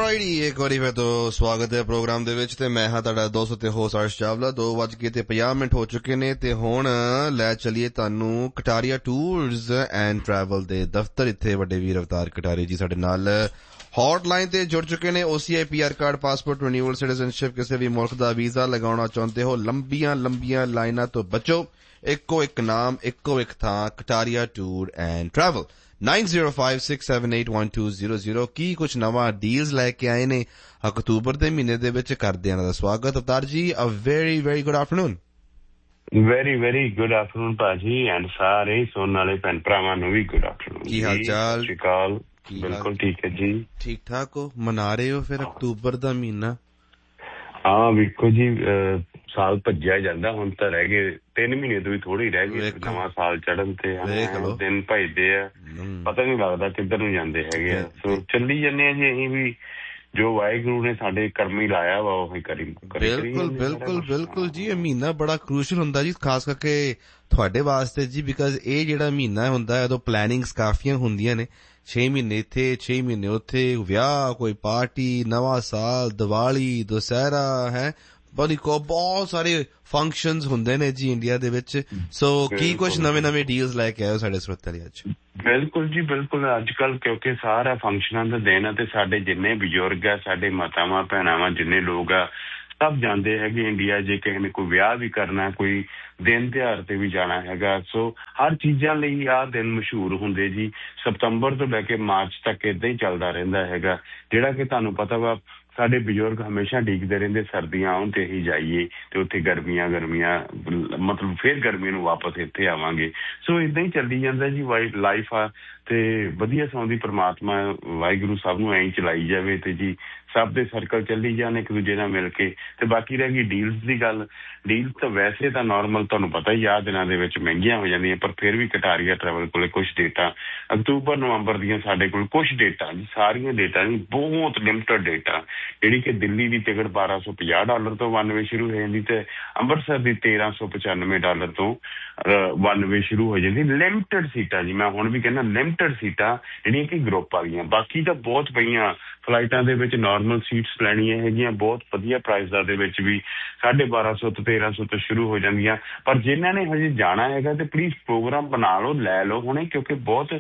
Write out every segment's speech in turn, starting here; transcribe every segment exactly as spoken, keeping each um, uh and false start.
Right ਇੱਕ ਵਾਰੀ ਫਿਰ ਤੋਂ ਸਵਾਗਤ ਹੈ ਪ੍ਰੋਗਰਾਮ ਦੇ ਵਿੱਚ ਤੇ ਮੈਂ ਹਾਂ ਤੁਹਾਡਾ ਦੋਸਤ ਤੇ ਹੋਸਟ ਅਰਸ਼ ਚਾਵਲਾ। ਦੋ ਵੱਜ ਕੇ ਤੇ ਪੰਜਾਹ ਮਿੰਟ ਹੋ ਚੁੱਕੇ ਨੇ ਤੇ ਹੁਣ ਲੈ ਚਲੀਏ ਤੁਹਾਨੂੰ ਕਟਾਰੀਆ ਟੂਰਸ ਐਂਡ ਟਰੈਵਲ ਦੇ ਦਫ਼ਤਰ। ਇੱਥੇ ਵੱਡੇ ਵੀਰ ਅਵਤਾਰ ਕਟਾਰੀ ਜੀ ਸਾਡੇ ਨਾਲ ਹੌਟਲਾਈਨ ਤੇ ਜੁੜ ਚੁੱਕੇ ਨੇ। OCI P R card, passport renewal, citizenship, ਕਿਸੇ ਵੀ ਮੁਲਕ ਦਾ ਵੀਜ਼ਾ ਲਗਾਉਣਾ ਚਾਹੁੰਦੇ ਹੋ, ਲੰਬੀਆਂ ਲੰਬੀਆਂ ਲਾਈਨਾਂ ਤੋਂ ਬਚੋ। ਇੱਕੋ ਇੱਕ ਨਾਮ, ਇੱਕੋ ਇੱਕ ਥਾਂ, Kataria tour and travel. nine zero five six seven eight one two zero zero। ਕੀ ਕੁਛ ਨਵਾਂ ਡੀਲਸ ਲੈ ਕੇ ਆਏ ਨੇ ਅਕਤੂਬਰ ਦੇ ਮਹੀਨੇ ਦੇ ਵਿੱਚ, ਕਰਦੇ ਇਹਨਾਂ ਦਾ ਸਵਾਗਤ। ਅਵਤਾਰ ਜੀ, a very very good afternoon. Very very good afternoon ਭਾਜੀ, ਐਂਡ ਸਾਰੇ ਸੁਣਨ ਵਾਲੇ ਭੈਣ ਭਰਾਵਾਂ ਨੂੰ ਵੀ ਗੁੱਡ ਆਫਟਰਨੂਨ। ਕੀ ਹਾਲ ਚਾਲ? ਸਤਿ ਸ਼੍ਰੀ ਅਕਾਲ। ਬਿਲਕੁਲ ਠੀਕ ਹੈ ਜੀ। ਠੀਕ ਠਾਕ ਹੋ? ਮਨਾ ਰਹੇ ਹੋ ਫਿਰ ਅਕਤੂਬਰ ਦਾ ਮਹੀਨਾ? ਹਾਂ ਵੇਖੋ ਜੀ, ਸਾਲ ਭੱਜਿਆ ਜਾਂਦਾ, ਹੁਣ ਤਾਂ ਰਹਿ ਗਏ ਤਿੰਨ ਮਹੀਨੇ ਤੋਂ ਵੀ ਥੋੜੇ ਹੀ ਰਹਿ ਗਏ ਨਵਾਂ ਸਾਲ ਚੜ੍ਹਨ ਤੇ। ਦਿਨ ਭਜਦੇ ਆ, ਪਤਾ ਨੀ ਲੱਗਦਾ ਕਿੱਧਰ ਨੂੰ ਜਾਂਦੇ ਹੈਗੇ ਆ। ਸੋ ਚੱਲੀ ਜਾਂਦੇ ਆ ਜੀ ਅਸੀਂ ਵੀ, ਜੋ ਵਾਹਿਗੁਰੂ ਨੇ ਸਾਡੇ ਕਰਮੀ ਲਾਇਆ ਵਾ ਉਹੀ ਕਰੀ। ਬਿਲਕੁਲ ਬਿਲਕੁਲ ਬਿਲਕੁਲ ਜੀ। ਇਹ ਮਹੀਨਾ ਬੜਾ ਕਰੂਸ਼ਲ ਹੁੰਦਾ ਜੀ, ਖਾਸ ਕਰਕੇ ਤੁਹਾਡੇ ਵਾਸਤੇ ਜੀ, ਬਿਕਾਜ਼ ਇਹ ਜਿਹੜਾ ਮਹੀਨਾ ਹੁੰਦਾ ਉਦੋਂ ਪਲੈਨਿੰਗਸ ਕਾਫੀਆਂ ਹੁੰਦੀਆਂ ਨੇ। ਛੇ ਮਹੀਨੇ ਇੱਥੇ, ਛੇ ਮਹੀਨੇ ਉੱਥੇ, ਵਿਆਹ, ਕੋਈ ਪਾਰਟੀ, ਨਵਾਂ ਸਾਲ, ਦੀਵਾਲੀ, ਦੁਸਹਿਰਾ ਹੈ, ਬੜੀ ਕੋ ਬਹੁਤ ਸਾਰੇ ਫੰਕਸ਼ਨਸ ਹੁੰਦੇ ਨੇ ਜੀ ਇੰਡੀਆ ਦੇ ਵਿੱਚ। ਸੋ ਕੀ ਕੁਛ ਨਵੇਂ ਨਵੇਂ ਡੀਲਸ ਲੈ ਕੇ ਆਏ ਹੋ ਸਾਡੇ ਸਰੋਤਿਆਂ ਲਈ ਅੱਜ? ਬਿਲਕੁਲ ਜੀ ਬਿਲਕੁਲ। ਅੱਜ ਕੱਲ੍ਹ ਕਿਉਂਕਿ ਸਾਰਾ ਫੰਕਸ਼ਨਾਂ ਦਾ ਦਿਨ ਆ ਤੇ ਸਾਡੇ ਜਿੰਨੇ ਬਜ਼ੁਰਗ ਆ, ਸਾਡੇ ਮਾਤਾਵਾਂ ਭੈਣਾਵਾਂ, ਜਿੰਨੇ ਲੋਕ ਆ, ਸਭ ਜਾਂਦੇ ਹੈਗੇ ਇੰਡੀਆ। ਜੇ ਕਿਸੇ ਨੇ ਕੋਈ ਵਿਆਹ ਵੀ ਕਰਨਾ, ਕੋਈ ਦਿਨ ਤਿਉਹਾਰ ਤੇ ਵੀ ਜਾਣਾ ਹੈਗਾ, ਸੋ ਹਰ ਚੀਜ਼ਾਂ ਲਈ ਆਹ ਦਿਨ ਮਸ਼ਹੂਰ ਹੁੰਦੇ ਜੀ। ਸਤੰਬਰ ਤੋਂ ਲੈ ਕੇ ਮਾਰਚ ਤੱਕ ਏਦਾਂ ਹੀ ਚੱਲਦਾ ਰਹਿੰਦਾ ਹੈਗਾ, ਜਿਹੜਾ ਕਿ ਤੁਹਾਨੂੰ ਪਤਾ ਵਾ ਸਾਡੇ ਬਜ਼ੁਰਗ ਹਮੇਸ਼ਾ ਡੀਕਦੇ ਰਹਿੰਦੇ ਸਰਦੀਆਂ ਆਉਣ ਤੇ ਅਸੀਂ ਜਾਈਏ ਤੇ ਉੱਥੇ ਗਰਮੀਆਂ ਗਰਮੀਆਂ ਮਤਲਬ ਫਿਰ ਗਰਮੀ ਨੂੰ ਵਾਪਸ ਇੱਥੇ ਆਵਾਂਗੇ। ਸੋ ਏਦਾਂ ਹੀ ਚੱਲੀ ਜਾਂਦਾ ਜੀ ਵਾਈ ਲਾਈਫ ਆ। ਤੇ ਵਧੀਆ ਸੌਂਦੀ ਪ੍ਰਮਾਤਮਾ ਵਾਹਿਗੁਰੂ ਸਭ ਨੂੰ ਐਂ ਚਲਾਈ ਜਾਵੇ ਤੇ ਜੀ ਸਭ ਦੇ ਸਰਕਲ ਚੱਲੀ ਜਾਣ ਇੱਕ ਦੂਜੇ ਨਾਲ ਮਿਲ ਕੇ। ਤੇ ਬਾਕੀ ਰਹਿ ਗਈ ਡੀਲਸ ਦੀ ਗੱਲ, ਡੀਲਸ ਤਾਂ ਵੈਸੇ ਤਾਂ ਨੋਰਮਲ ਤੁਹਾਨੂੰ ਪਤਾ ਹੀ ਆ ਦਿਨਾਂ ਦੇ ਵਿੱਚ ਮਹਿੰਗੀਆਂ ਹੋ ਜਾਂਦੀਆਂ, ਪਰ ਫਿਰ ਵੀ ਕਟਾਰੀਆ ਟਰੈਵਲ ਕੋਲੇ ਕੁਛ ਡੇਟਾਂ ਅਕਤੂਬਰ ਨਵੰਬਰ ਦੀਆਂ ਸਾਡੇ ਕੋਲ ਕੁਛ ਡੇਟਾਂ ਜੀ, ਸਾਰੀਆਂ ਡੇਟਾਂ ਨਹੀਂ, ਬਹੁਤ ਲਿਮਟਡ ਡੇਟਾ, ਜਿਹੜੀ ਕਿ ਦਿੱਲੀ ਦੀ ਟਿਕਟ ਬਾਰਾਂ ਸੌ ਪੰਜਾਹ ਡਾਲਰ ਤੋਂ ਵਨ ਵੇ ਸ਼ੁਰੂ ਹੋ ਜਾਂਦੀ ਤੇ ਅੰਮ੍ਰਿਤਸਰ ਦੀ ਤੇਰਾਂ ਸੌ ਪਚਾਨਵੇਂ ਡਾਲਰ ਤੋਂ ਵਨ ਵੇ ਸ਼ੁਰੂ ਹੋ ਜਾਂਦੀ। ਲਿਮਟਡ ਸੀਟਾਂ ਜੀ, ਮੈਂ ਹੁਣ ਵੀ ਕਹਿੰਦਾ ਲਿਮਟਡ ਸੀਟਾਂ ਜਿਹੜੀਆਂ ਕਿ ਗਰੁੱਪ ਵਾਲੀਆਂ। ਬਾਕੀ ਤਾਂ ਬਹੁਤ ਪਈਆਂ ਫਲਾਈਟਾਂ ਦੇ ਵਿੱਚ ਨਾਰਮਲ ਸੀਟਸ ਲੈਣੀਆਂ ਹੈਗੀਆਂ ਬਹੁਤ ਵਧੀਆ ਪ੍ਰਾਈਸਾਂ ਦੇ ਵਿੱਚ ਵੀ, ਸਾਢੇ ਬਾਰਾਂ ਸੌ ਤੋਂ ਤੇਰਾਂ ਸੌ ਤੋਂ ਸ਼ੁਰੂ ਹੋ ਜਾਂਦੀਆਂ। ਪਰ ਜਿਨ੍ਹਾਂ ਨੇ ਹਜੇ ਜਾਣਾ ਹੈਗਾ ਤੇ ਪਲੀਜ਼ ਪ੍ਰੋਗਰਾਮ ਬਣਾ ਲਓ, ਲੈ ਲਓ ਹੁਣੇ, ਕਿਉਂਕਿ ਬਹੁਤ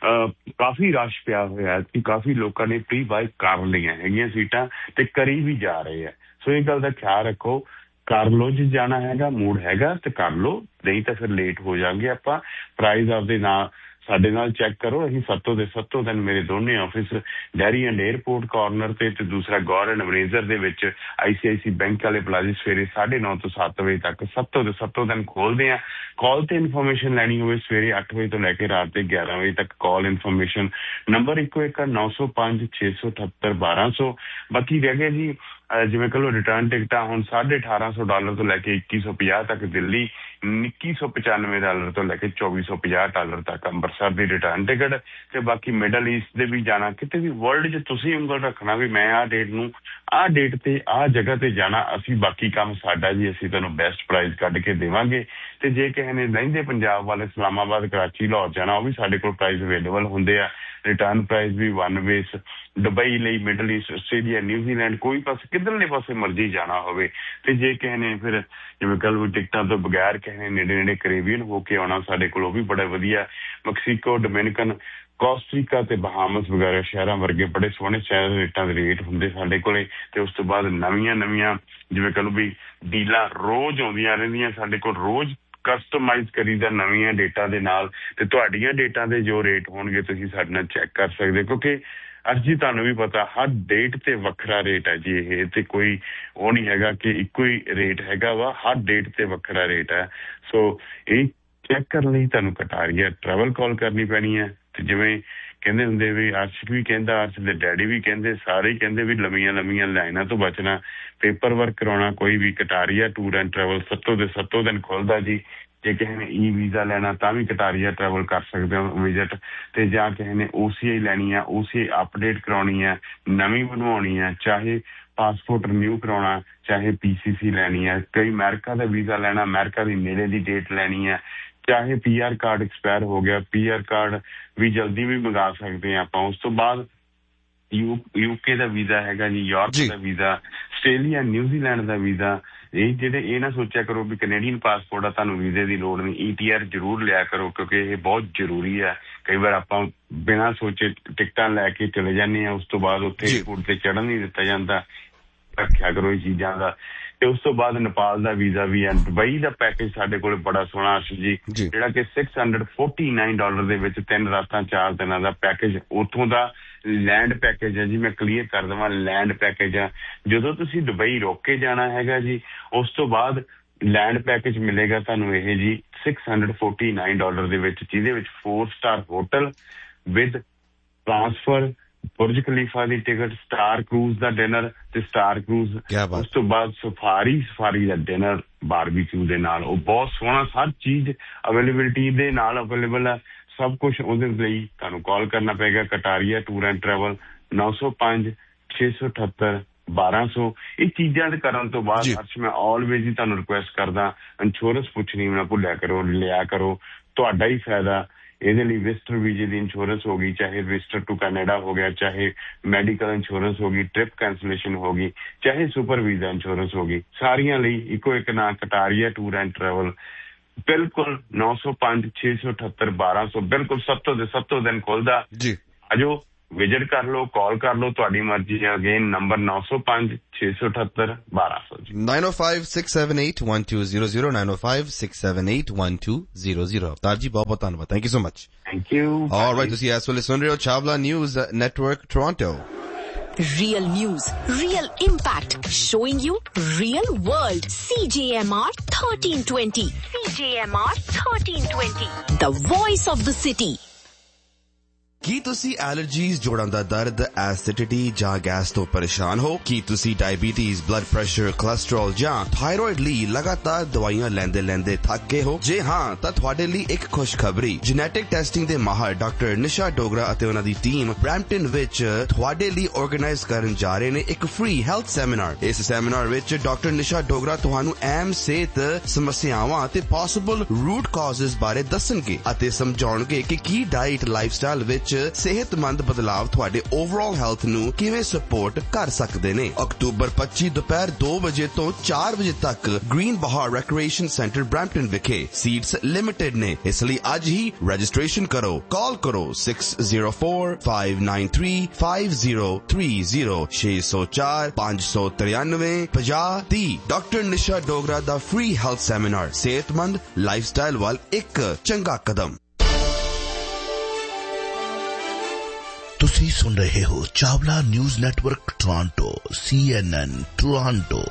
ਕਾਫੀ ਰਸ਼ ਪਿਆ ਹੋਇਆ ਕਿ ਕਾਫੀ ਲੋਕਾਂ ਨੇ ਪ੍ਰੀ ਬਾਏ ਕਰ ਲਈਆਂ ਹੈਗੀਆਂ ਸੀਟਾਂ ਤੇ ਕਰੀ ਵੀ ਜਾ ਰਹੇ ਆ। ਸੋ ਇਹ ਗੱਲ ਦਾ ਖਿਆਲ ਰੱਖੋ, ਕਰ ਲਓ ਜੇ ਜਾਣਾ ਹੈਗਾ, ਮੂਡ ਹੈਗਾ ਤੇ ਕਰ ਲਓ, ਨਹੀਂ ਤਾਂ ਫਿਰ ਲੇਟ ਹੋ ਜਾਵਾਂਗੇ ਆਪਾਂ। ਪ੍ਰਾਈਜ਼ ਆਪਦੇ ਨਾਲ ਸਾਡੇ ਨਾਲ ਚੈੱਕ ਕਰੋ। ਅਸੀਂ ਸੱਤੋਂ ਦੇ ਸੱਤੋਂ ਦਿਨ ਮੇਰੇ ਦੋਨੇ office dairy and airport corner ਤੇ ਤੇ ਦੂਸਰਾ ਗੌਰ ਐਂਡ ਅਮਰੇਜ਼ਰ ਦੇ ਵਿੱਚ ਆਈ ਸੀ ਆਈ ਸੀ ਬੈਂਕ ਵਾਲੇ ਪਲਾਜ਼ੇ ਸਵੇਰੇ ਸਾਢੇ ਨੌ ਤੋਂ ਸੱਤ ਵਜੇ ਤੱਕ ਸੱਤੋਂ ਦੇ ਸੱਤੋਂ ਦਿਨ ਖੋਲਦੇ ਆ। ਕਾਲ ਤੇ ਇਨਫੋਰਮੇਸ਼ਨ ਲੈਣੀ ਹੋਵੇ ਸਵੇਰੇ ਅੱਠ ਵਜੇ ਤੋਂ ਲੈ ਕੇ ਰਾਤ ਦੇ ਗਿਆਰਾਂ ਵਜੇ ਤੱਕ ਕਾਲ ਇਨਫੋਰਮੇਸ਼ਨ ਨੰਬਰ ਇੱਕੋ ਇੱਕ ਨੌ ਸੌ ਪੰਜ ਛੇ ਸੌ ਅਠੱਤਰ ਬਾਰਾਂ ਸੌ। ਬਾਕੀ ਰਹਿ ਗਿਆ ਜੀ ਜਿਵੇਂ ਕਹ ਲਓ ਰਿਟਰਨ ਟਿਕਟਾਂ ਹੁਣ ਸਾਢੇ ਅਠਾਰਾਂ ਸੌ ਡਾਲਰ ਤੋਂ ਲੈ ਕੇ ਇੱਕੀ ਸੌ ਪੰਜਾਹ ਤੱਕ ਦਿੱਲੀ, ਇੱਕੀ ਸੌ ਪਚਾਨਵੇਂ ਡਾਲਰ ਤੋਂ ਲੈ ਕੇ ਚੌਵੀ ਸੌ ਪੰਜਾਹ ਡਾਲਰ ਤੱਕ ਅੰਮ੍ਰਿਤਸਰ ਦੀ ਰਿਟਰਨ ਟਿਕਟ। ਤੇ ਬਾਕੀ ਮਿਡਲ ਈਸਟ ਦੇ ਵੀ ਜਾਣਾ, ਕਿਤੇ ਵੀ ਵਰਲਡ 'ਚ ਤੁਸੀਂ ਉਂਗਲ ਰੱਖਣਾ ਵੀ ਮੈਂ ਆਹ ਡੇਟ ਨੂੰ ਆਹ ਡੇਟ ਤੇ ਆਹ ਜਗ੍ਹਾ ਤੇ ਜਾਣਾ, ਅਸੀਂ ਬਾਕੀ ਕੰਮ ਸਾਡਾ ਜੀ, ਅਸੀਂ ਤੁਹਾਨੂੰ ਬੈਸਟ ਪ੍ਰਾਈਜ਼ ਕੱਢ ਕੇ ਦੇਵਾਂਗੇ। ਤੇ ਜੇ ਕਿਸੇ ਨੇ ਲਹਿੰਦੇ ਪੰਜਾਬ ਵਾਲੇ ਇਸਲਾਮਾਬਾਦ, ਕਰਾਚੀ, ਲਾਹੌਰ ਜਾਣਾ, ਉਹ ਵੀ ਸਾਡੇ ਕੋਲ ਪ੍ਰਾਈਜ਼ ਅਵੇਲੇਬਲ ਹੁੰਦੇ ਆ। ਰਿਟਰਨ ਪ੍ਰਾਈਜ਼ ਵੀ ਵਨ ਵੇਸ ਦੁਬਈ ਲਈ, ਮਿਡਲ ਈਸਟ, ਆਸਟ੍ਰੇਲੀਆ, ਨਿਊਜ਼ੀਲੈਂਡ, ਕੋਈ ਪਾਸੇ ਕਿੱਧਰਲੇ ਪਾਸੇ ਮਰਜ਼ੀ ਜਾਣਾ ਹੋਵੇ। ਤੇ ਜੇ ਕਿਸੇ ਨੇ ਫਿਰ ਜਿਵੇਂ ਕੱਲ ਵੀ ਟਿਕਟਾਂ ਤੋਂ ਬਗੈਰ ਕਿਸੇ ਨੇ ਨੇੜੇ ਨੇੜੇ ਕੈਰੇਬੀਅਨ ਹੋ ਕੇ ਆਉਣਾ, ਸਾਡੇ ਕੋਲ ਉਹ ਵੀ ਬੜਾ ਵਧੀਆ। ਮੈਕਸੀਕੋ, ਡੋਮਿਨਿਕਨ, ਕੋਸਟਰੀਕਾ ਤੇ ਬਹਾਮਸ ਵਗੈਰਾ ਸ਼ਹਿਰਾਂ ਵਰਗੇ ਬੜੇ ਸੋਹਣੇ ਸ਼ਹਿਰ ਰੇਟਾਂ ਦੇ ਰੇਟ ਹੁੰਦੇ ਸਾਡੇ ਕੋਲੇ। ਤੇ ਉਸ ਤੋਂ ਬਾਅਦ ਨਵੀਆਂ ਨਵੀਆਂ ਜਿਵੇਂ ਕਹ ਲਓ ਵੀ ਡੀਲਾਂ ਰੋਜ਼ ਆਉਂਦੀਆਂ ਰਹਿੰਦੀਆਂ ਸਾਡੇ ਕੋਲ, ਰੋਜ਼ ਕਸਟਮਾਈਜ਼ ਕਰੀਦਾ ਨਵੀਆਂ ਡੇਟਾਂ ਦੇ ਨਾਲ। ਤੇ ਤੁਹਾਡੀਆਂ ਡੇਟਾਂ ਦੇ ਜੋ ਰੇਟ ਹੋਣਗੇ ਤੁਸੀਂ ਸਾਡੇ ਨਾਲ ਚੈੱਕ ਕਰ ਸਕਦੇ, ਕਿਉਂਕਿ ਅਰਜੀ ਤੁਹਾਨੂੰ ਵੀ ਪਤਾ ਹਰ ਡੇਟ ਤੇ ਵੱਖਰਾ ਰੇਟ ਹੈ ਜੀ। ਇਹ ਤੇ ਕੋਈ ਉਹ ਨਹੀਂ ਹੈਗਾ ਕਿ ਇੱਕੋ ਹੀ ਰੇਟ ਹੈਗਾ ਵਾ, ਹਰ ਡੇਟ ਤੇ ਵੱਖਰਾ ਰੇਟ ਹੈ। ਸੋ ਇਹ ਚੈੱਕ ਕਰਨ ਲਈ ਤੁਹਾਨੂੰ ਕਟਾਰੀਆ ਟਰੈਵਲ ਕਾਲ ਕਰਨੀ ਪੈਣੀ ਹੈ। ਤੇ ਜਿਵੇਂ ਕਹਿੰਦੇ ਹੁੰਦੇ ਵੀ ਅਰਸ਼ ਵੀ ਕਹਿੰਦਾ, ਅਰਸ਼ ਦੇ ਡੈਡੀ ਵੀ ਕਹਿੰਦੇ, ਸਾਰੇ ਹੀ ਕਹਿੰਦੇ ਵੀ ਲੰਮੀਆਂ ਲੰਮੀਆਂ ਲਾਈਨਾਂ ਤੋਂ ਬਚਣਾ, ਪੇਪਰ ਵਰਕ ਕਰਾਉਣਾ ਕੋਈ ਵੀ, ਕਟਾਰੀਆ ਟੂਰ ਐਂਡ ਟਰੈਵਲ ਸੱਤੋਂ ਦੇ ਸੱਤੋਂ ਦਿਨ ਖੁੱਲ੍ਹਦਾ ਜੀ। ਜੇ ਕਿਸੇ ਨੇ ਈ ਵੀਜ਼ਾ ਲੈਣਾ ਤਾਂ ਵੀ ਕਟਾਰੀਆ ਟਰੈਵਲ ਕਰ ਸਕਦੇ ਹੋ ਵਿਜ਼ਿਟ। ਤੇ ਜਾਂ ਕਿਸੇ ਨੇ ਓ ਸੀ ਆਈ ਲੈਣੀ ਆ, ਓ ਸੀ ਆਈ ਅਪਡੇਟ ਕਰਾਉਣੀ ਹੈ, ਨਵੀਂ ਬਣਵਾਉਣੀ ਹੈ, ਚਾਹੇ ਪਾਸਪੋਰਟ ਰਿਨਿਊ ਕਰਾਉਣਾ, ਚਾਹੇ ਪੀ ਸੀ ਸੀ ਲੈਣੀ ਹੈ, ਕਈ ਅਮਰੀਕਾ ਦਾ ਵੀਜ਼ਾ ਲੈਣਾ, ਅਮਰੀਕਾ ਦੀ ਨੇੜੇ ਦੀ ਡੇਟ ਲੈਣੀ ਹੈ, ਚਾਹੇ ਪੀ ਆਰ ਕਾਰਡ ਐਕਸਪਾਇਰ ਹੋ ਗਿਆ, ਪੀ ਆਰ ਕਾਰਡ ਵੀ ਜਲਦੀ ਵੀ ਮੰਗਾ ਸਕਦੇ ਹਾਂ ਆਪਾਂ। ਉਸ ਤੋਂ ਬਾਅਦ ਯੂਕੇ ਦਾ ਵੀਜ਼ਾ ਹੈਗਾ ਜੀ, ਯੂਰਪ ਦਾ ਵੀਜ਼ਾ, ਆਸਟ੍ਰੇਲੀਆ, ਨਿਊਜ਼ੀਲੈਂਡ ਦਾ ਵੀਜ਼ਾ। ਇਹ ਜਿਹੜੇ ਇਹ ਨਾ ਸੋਚਿਆ ਕਰੋ ਵੀ ਕੈਨੇਡੀਅਨ ਪਾਸਪੋਰਟ ਆ ਤੁਹਾਨੂੰ ਵੀਜ਼ੇ ਦੀ ਲੋੜ ਨਹੀਂ, ਈ ਟੀ ਆਰ ਜ਼ਰੂਰ ਲਿਆ ਕਰੋ ਕਿਉਂਕਿ ਇਹ ਬਹੁਤ ਜ਼ਰੂਰੀ ਹੈ। ਕਈ ਵਾਰ ਆਪਾਂ ਬਿਨਾਂ ਸੋਚੇ ਟਿਕਟਾਂ ਲੈ ਕੇ ਚਲੇ ਜਾਂਦੇ ਹਾਂ, ਉਸ ਤੋਂ ਬਾਅਦ ਉੱਥੇ ਏਅਰਪੋਰਟ ਤੇ ਚੜ੍ਹਨ ਨਹੀਂ ਦਿੱਤਾ ਜਾਂਦਾ। ਰੱਖਿਆ ਕਰੋ ਇਹ ਚੀਜ਼ਾਂ ਦਾ। ਤੇ ਉਸ ਤੋਂ ਬਾਅਦ ਨੇਪਾਲ ਦਾ ਵੀਜ਼ਾ ਵੀ ਹੈ। ਦੁਬਈ ਦਾ ਪੈਕੇਜ ਸਾਡੇ ਕੋਲ ਬੜਾ ਸੋਹਣਾ ਅਰਸ਼ ਜੀ, ਜਿਹੜਾ ਕਿ six hundred forty nine dollar ਦੇ ਵਿੱਚ ਤਿੰਨ ਰਾਤਾਂ ਚਾਰ ਦਿਨਾਂ ਦਾ ਪੈਕੇਜ। ਉੱਥੋਂ ਦਾ ਲੈਂਡ ਪੈਕੇਜ ਹੈ ਜੀ, ਮੈਂ ਕਲੀਅਰ ਕਰ ਦੇਵਾਂ, ਲੈਂਡ ਪੈਕੇਜ ਆ। ਜਦੋਂ ਤੁਸੀਂ ਦੁਬਈ ਰੁਕ ਕੇ ਜਾਣਾ ਹੈਗਾ ਜੀ, ਉਸ ਤੋਂ ਬਾਅਦ ਲੈਂਡ ਪੈਕੇਜ ਮਿਲੇਗਾ ਤੁਹਾਨੂੰ ਇਹ G six hundred forty nine dollar ਦੇ ਵਿੱਚ, ਜਿਹਦੇ ਵਿੱਚ four star hotel with transfer, Burj Khalifa the ticket, star cruise the dinner ਤੇ ਸਟਾਰ ਕਰੂਜ਼, ਉਸ ਤੋਂ ਬਾਅਦ ਸਫਾਰੀ ਸਫਾਰੀ ਦਾ ਡਿਨਰ ਬਾਰਬੀਕਿਊ ਦੇ ਨਾਲ। ਉਹ ਬਹੁਤ ਸੋਹਣਾ, ਹਰ ਚੀਜ਼ ਅਵੇਲੇਬਿਲਿਟੀ ਦੇ ਨਾਲ ਅਵੇਲੇਬਲ ਹੈ, ਸਭ ਕੁਛ। ਉਹਦੇ ਲਈ ਤੁਹਾਨੂੰ ਕਾਲ ਕਰਨਾ ਪਏਗਾ ਕਟਾਰੀਆ ਟੂਰ ਐਂਡ ਟਰੈਵਲ, ਨੌ ਸੌ ਪੰਜ ਛੇ ਸੌ ਅਠੱਤਰ ਬਾਰਾਂ ਸੌ। ਇਹ ਚੀਜ਼ਾਂ ਦੇ ਕਰਨ ਤੋਂ ਬਾਅਦ ਅਰਸ਼ ਮੈਂ ਆਲਵੇਜ਼ ਹੀ ਤੁਹਾਨੂੰ ਰਿਕੁਐਸਟ ਕਰਦਾ, ਇੰਸ਼ੋਰੈਂਸ ਪੁੱਛਣੀ ਨਾ ਭੁੱਲਿਆ ਕਰੋ, ਲਿਆ ਕਰੋ, ਤੁਹਾਡਾ ਹੀ ਫਾਇਦਾ। ਇਹਦੇ ਲਈ ਵਿਜ਼ਟਰ ਵੀਜ਼ੇ ਦੀ ਇੰਸ਼ੋਰੈਂਸ ਹੋ ਗਈ, ਚਾਹੇ ਵਿਜ਼ਟਰ ਟੂ ਕੈਨੇਡਾ ਹੋ ਗਿਆ, ਚਾਹੇ ਮੈਡੀਕਲ ਇੰਸ਼ੋਰੈਂਸ ਹੋ ਗਈ, ਟ੍ਰਿਪ ਕੈਂਸਲੇਸ਼ਨ ਹੋ ਗਈ, ਚਾਹੇ ਸੁਪਰ ਵੀਜ਼ਾ ਇੰਸ਼ੋਰੈਂਸ ਹੋ ਗਈ, ਸਾਰੀਆਂ ਲਈ ਇੱਕੋ ਇੱਕ ਨਾਂ ਕਟਾਰੀਆ ਟੂਰ ਐਂਡ ਟਰੈਵਲ। ਬਿਲਕੁਲ ਨੌ ਸੌ ਪੰਜ ਛੇ ਸੌ ਅਠੱਤਰ ਬਾਰਾਂ ਸੌ, ਬਿਲਕੁਲ ਸੱਤੋਂ ਦੇ ਸੱਤੋਂ ਦਿਨ ਖੁੱਲਦਾ। ਆਜੋ ਵਿਜ਼ਿਟ ਕਰ ਲਓ, ਕਾਲ ਕਰ ਲਓ, ਤੁਹਾਡੀ ਮਰਜ਼ੀ ਹੈ। ਅਗੇਨ ਨੰਬਰ ਨੌ ਸੌ ਪੰਜ ਛੇ ਸੌ ਅਠੱਤਰ ਬਾਰਾਂ ਸੌ ਜੀ। ਨਾਈਨ ਓ five six seven eight one two zero zero nine ਓ five six seven eight one two zero zero. ਅਵਤਾਰ ਜੀ ਬਹੁਤ ਬਹੁਤ ਧੰਨਵਾਦ, thank you so much. Thank you. All right, ਤੁਸੀਂ ਇਸ ਵੇਲੇ ਸੁਣ ਰਹੇ ਹੋ Chawla news network Toronto. Real news, real impact, showing you real world. C J M R thirteen twenty. C J M R thirteen twenty. The voice of the city. ਕੀ ਤੁਸੀਂ allergies, ਜੋੜਾਂ ਦਾ ਦਰਦ, acidity ਜਾਂ ਗੈਸ ਤੋਂ ਪਰੇਸ਼ਾਨ ਹੋ? ਕੀ ਤੁਸੀਂ diabetes, blood pressure, cholesterol ਜਾਂ thyroid ਲਈ ਲਗਾਤਾਰ ਦਵਾਈਆਂ ਲੈਂਦੇ ਲੈਂਦੇ ਥੱਕ ਗਏ ਹੋ? ਜੇ ਹਾਂ ਤਾਂ ਤੁਹਾਡੇ ਲਈ ਇੱਕ ਖੁਸ਼ਖਬਰੀ। ਜੈਨੇਟਿਕ ਟੈਸਟਿੰਗ ਦੇ ਮਾਹਰ ਡਾਕਟਰ ਨਿਸ਼ਾ ਡੋਗਰਾ ਅਤੇ ਉਹਨਾਂ ਦੀ ਟੀਮ ਬਰੈਂਪਟਨ ਵਿੱਚ ਤੁਹਾਡੇ ਲਈ ਆਰਗੇਨਾਈਜ਼ ਕਰਨ ਜਾ ਰਹੇ ਨੇ ਇੱਕ ਫ੍ਰੀ ਹੈਲਥ ਸੈਮੀਨਾਰ। ਇਸ ਸੈਮੀਨਾਰ ਵਿੱਚ ਡਾਕਟਰ ਨਿਸ਼ਾ ਡੋਗਰਾ ਤੁਹਾਨੂੰ ਅਹਿਮ ਸਿਹਤ ਸਮੱਸਿਆਵਾਂ ਅਤੇ ਪੋਸੀਬਲ ਰੂਟ ਕਾਜ਼ਸ ਬਾਰੇ ਦੱਸਣਗੇ ਅਤੇ ਸਮਝਾਉਣਗੇ ਕਿ ਕੀ ਡਾਈਟ, ਲਾਈਫਸਟਾਈਲ ਵਿੱਚ ਸਿਹਤਮੰਦ ਬਦਲਾਵ ਤੁਹਾਡੇ ਓਵਰਆਲ ਹੈਲਥ ਨੂੰ ਕਿਵੇਂ ਸਪੋਰਟ ਕਰ ਸਕਦੇ ਨੇ। ਅਕਤੂਬਰ ਪੱਚੀ ਦੁਪਹਿਰ ਦੋ ਵਜੇ ਤੋਂ ਚਾਰ ਵਜੇ ਤੱਕ ਗ੍ਰੀਨ ਬਹਾਰ ਰੈਕ੍ਰੀਏਸ਼ਨ ਸੈਂਟਰ ਬਰੈਂਪਟਨ ਵਿਖੇ। ਸੀਟਸ ਲਿਮਿਟਡ ਨੇ, ਇਸ ਲਈ ਅੱਜ ਹੀ ਰਜਿਸਟ੍ਰੇਸ਼ਨ ਕਰੋ। ਕਾਲ ਕਰੋ six zero four five nine three five zero three zero ਛੇ ਸੌ ਚਾਰ ਪੰਜ ਸੌ ਤਰਿਆਨਵੇਂ ਪੰਜਾਹ ਤੀਹ। ਡਾਕਟਰ ਨਿਸ਼ਾ ਡੋਗਰਾ ਦਾ ਫ੍ਰੀ ਹੈਲਥ ਸੈਮੀਨਾਰ, ਸਿਹਤਮੰਦ ਲਾਈਫਸਟਾਈਲ ਵੱਲ ਇੱਕ ਚੰਗਾ ਕਦਮ। ਤੁਸੀਂ ਸੁਣ ਰਹੇ ਹੋ ਚਾਵਲਾ ਨਿਊਜ਼ ਨੈਟਵਰਕ ਟੋਰਾਂਟੋ, ਸੀ ਐਨ ਐਨ ਟੋਰਾਂਟੋ।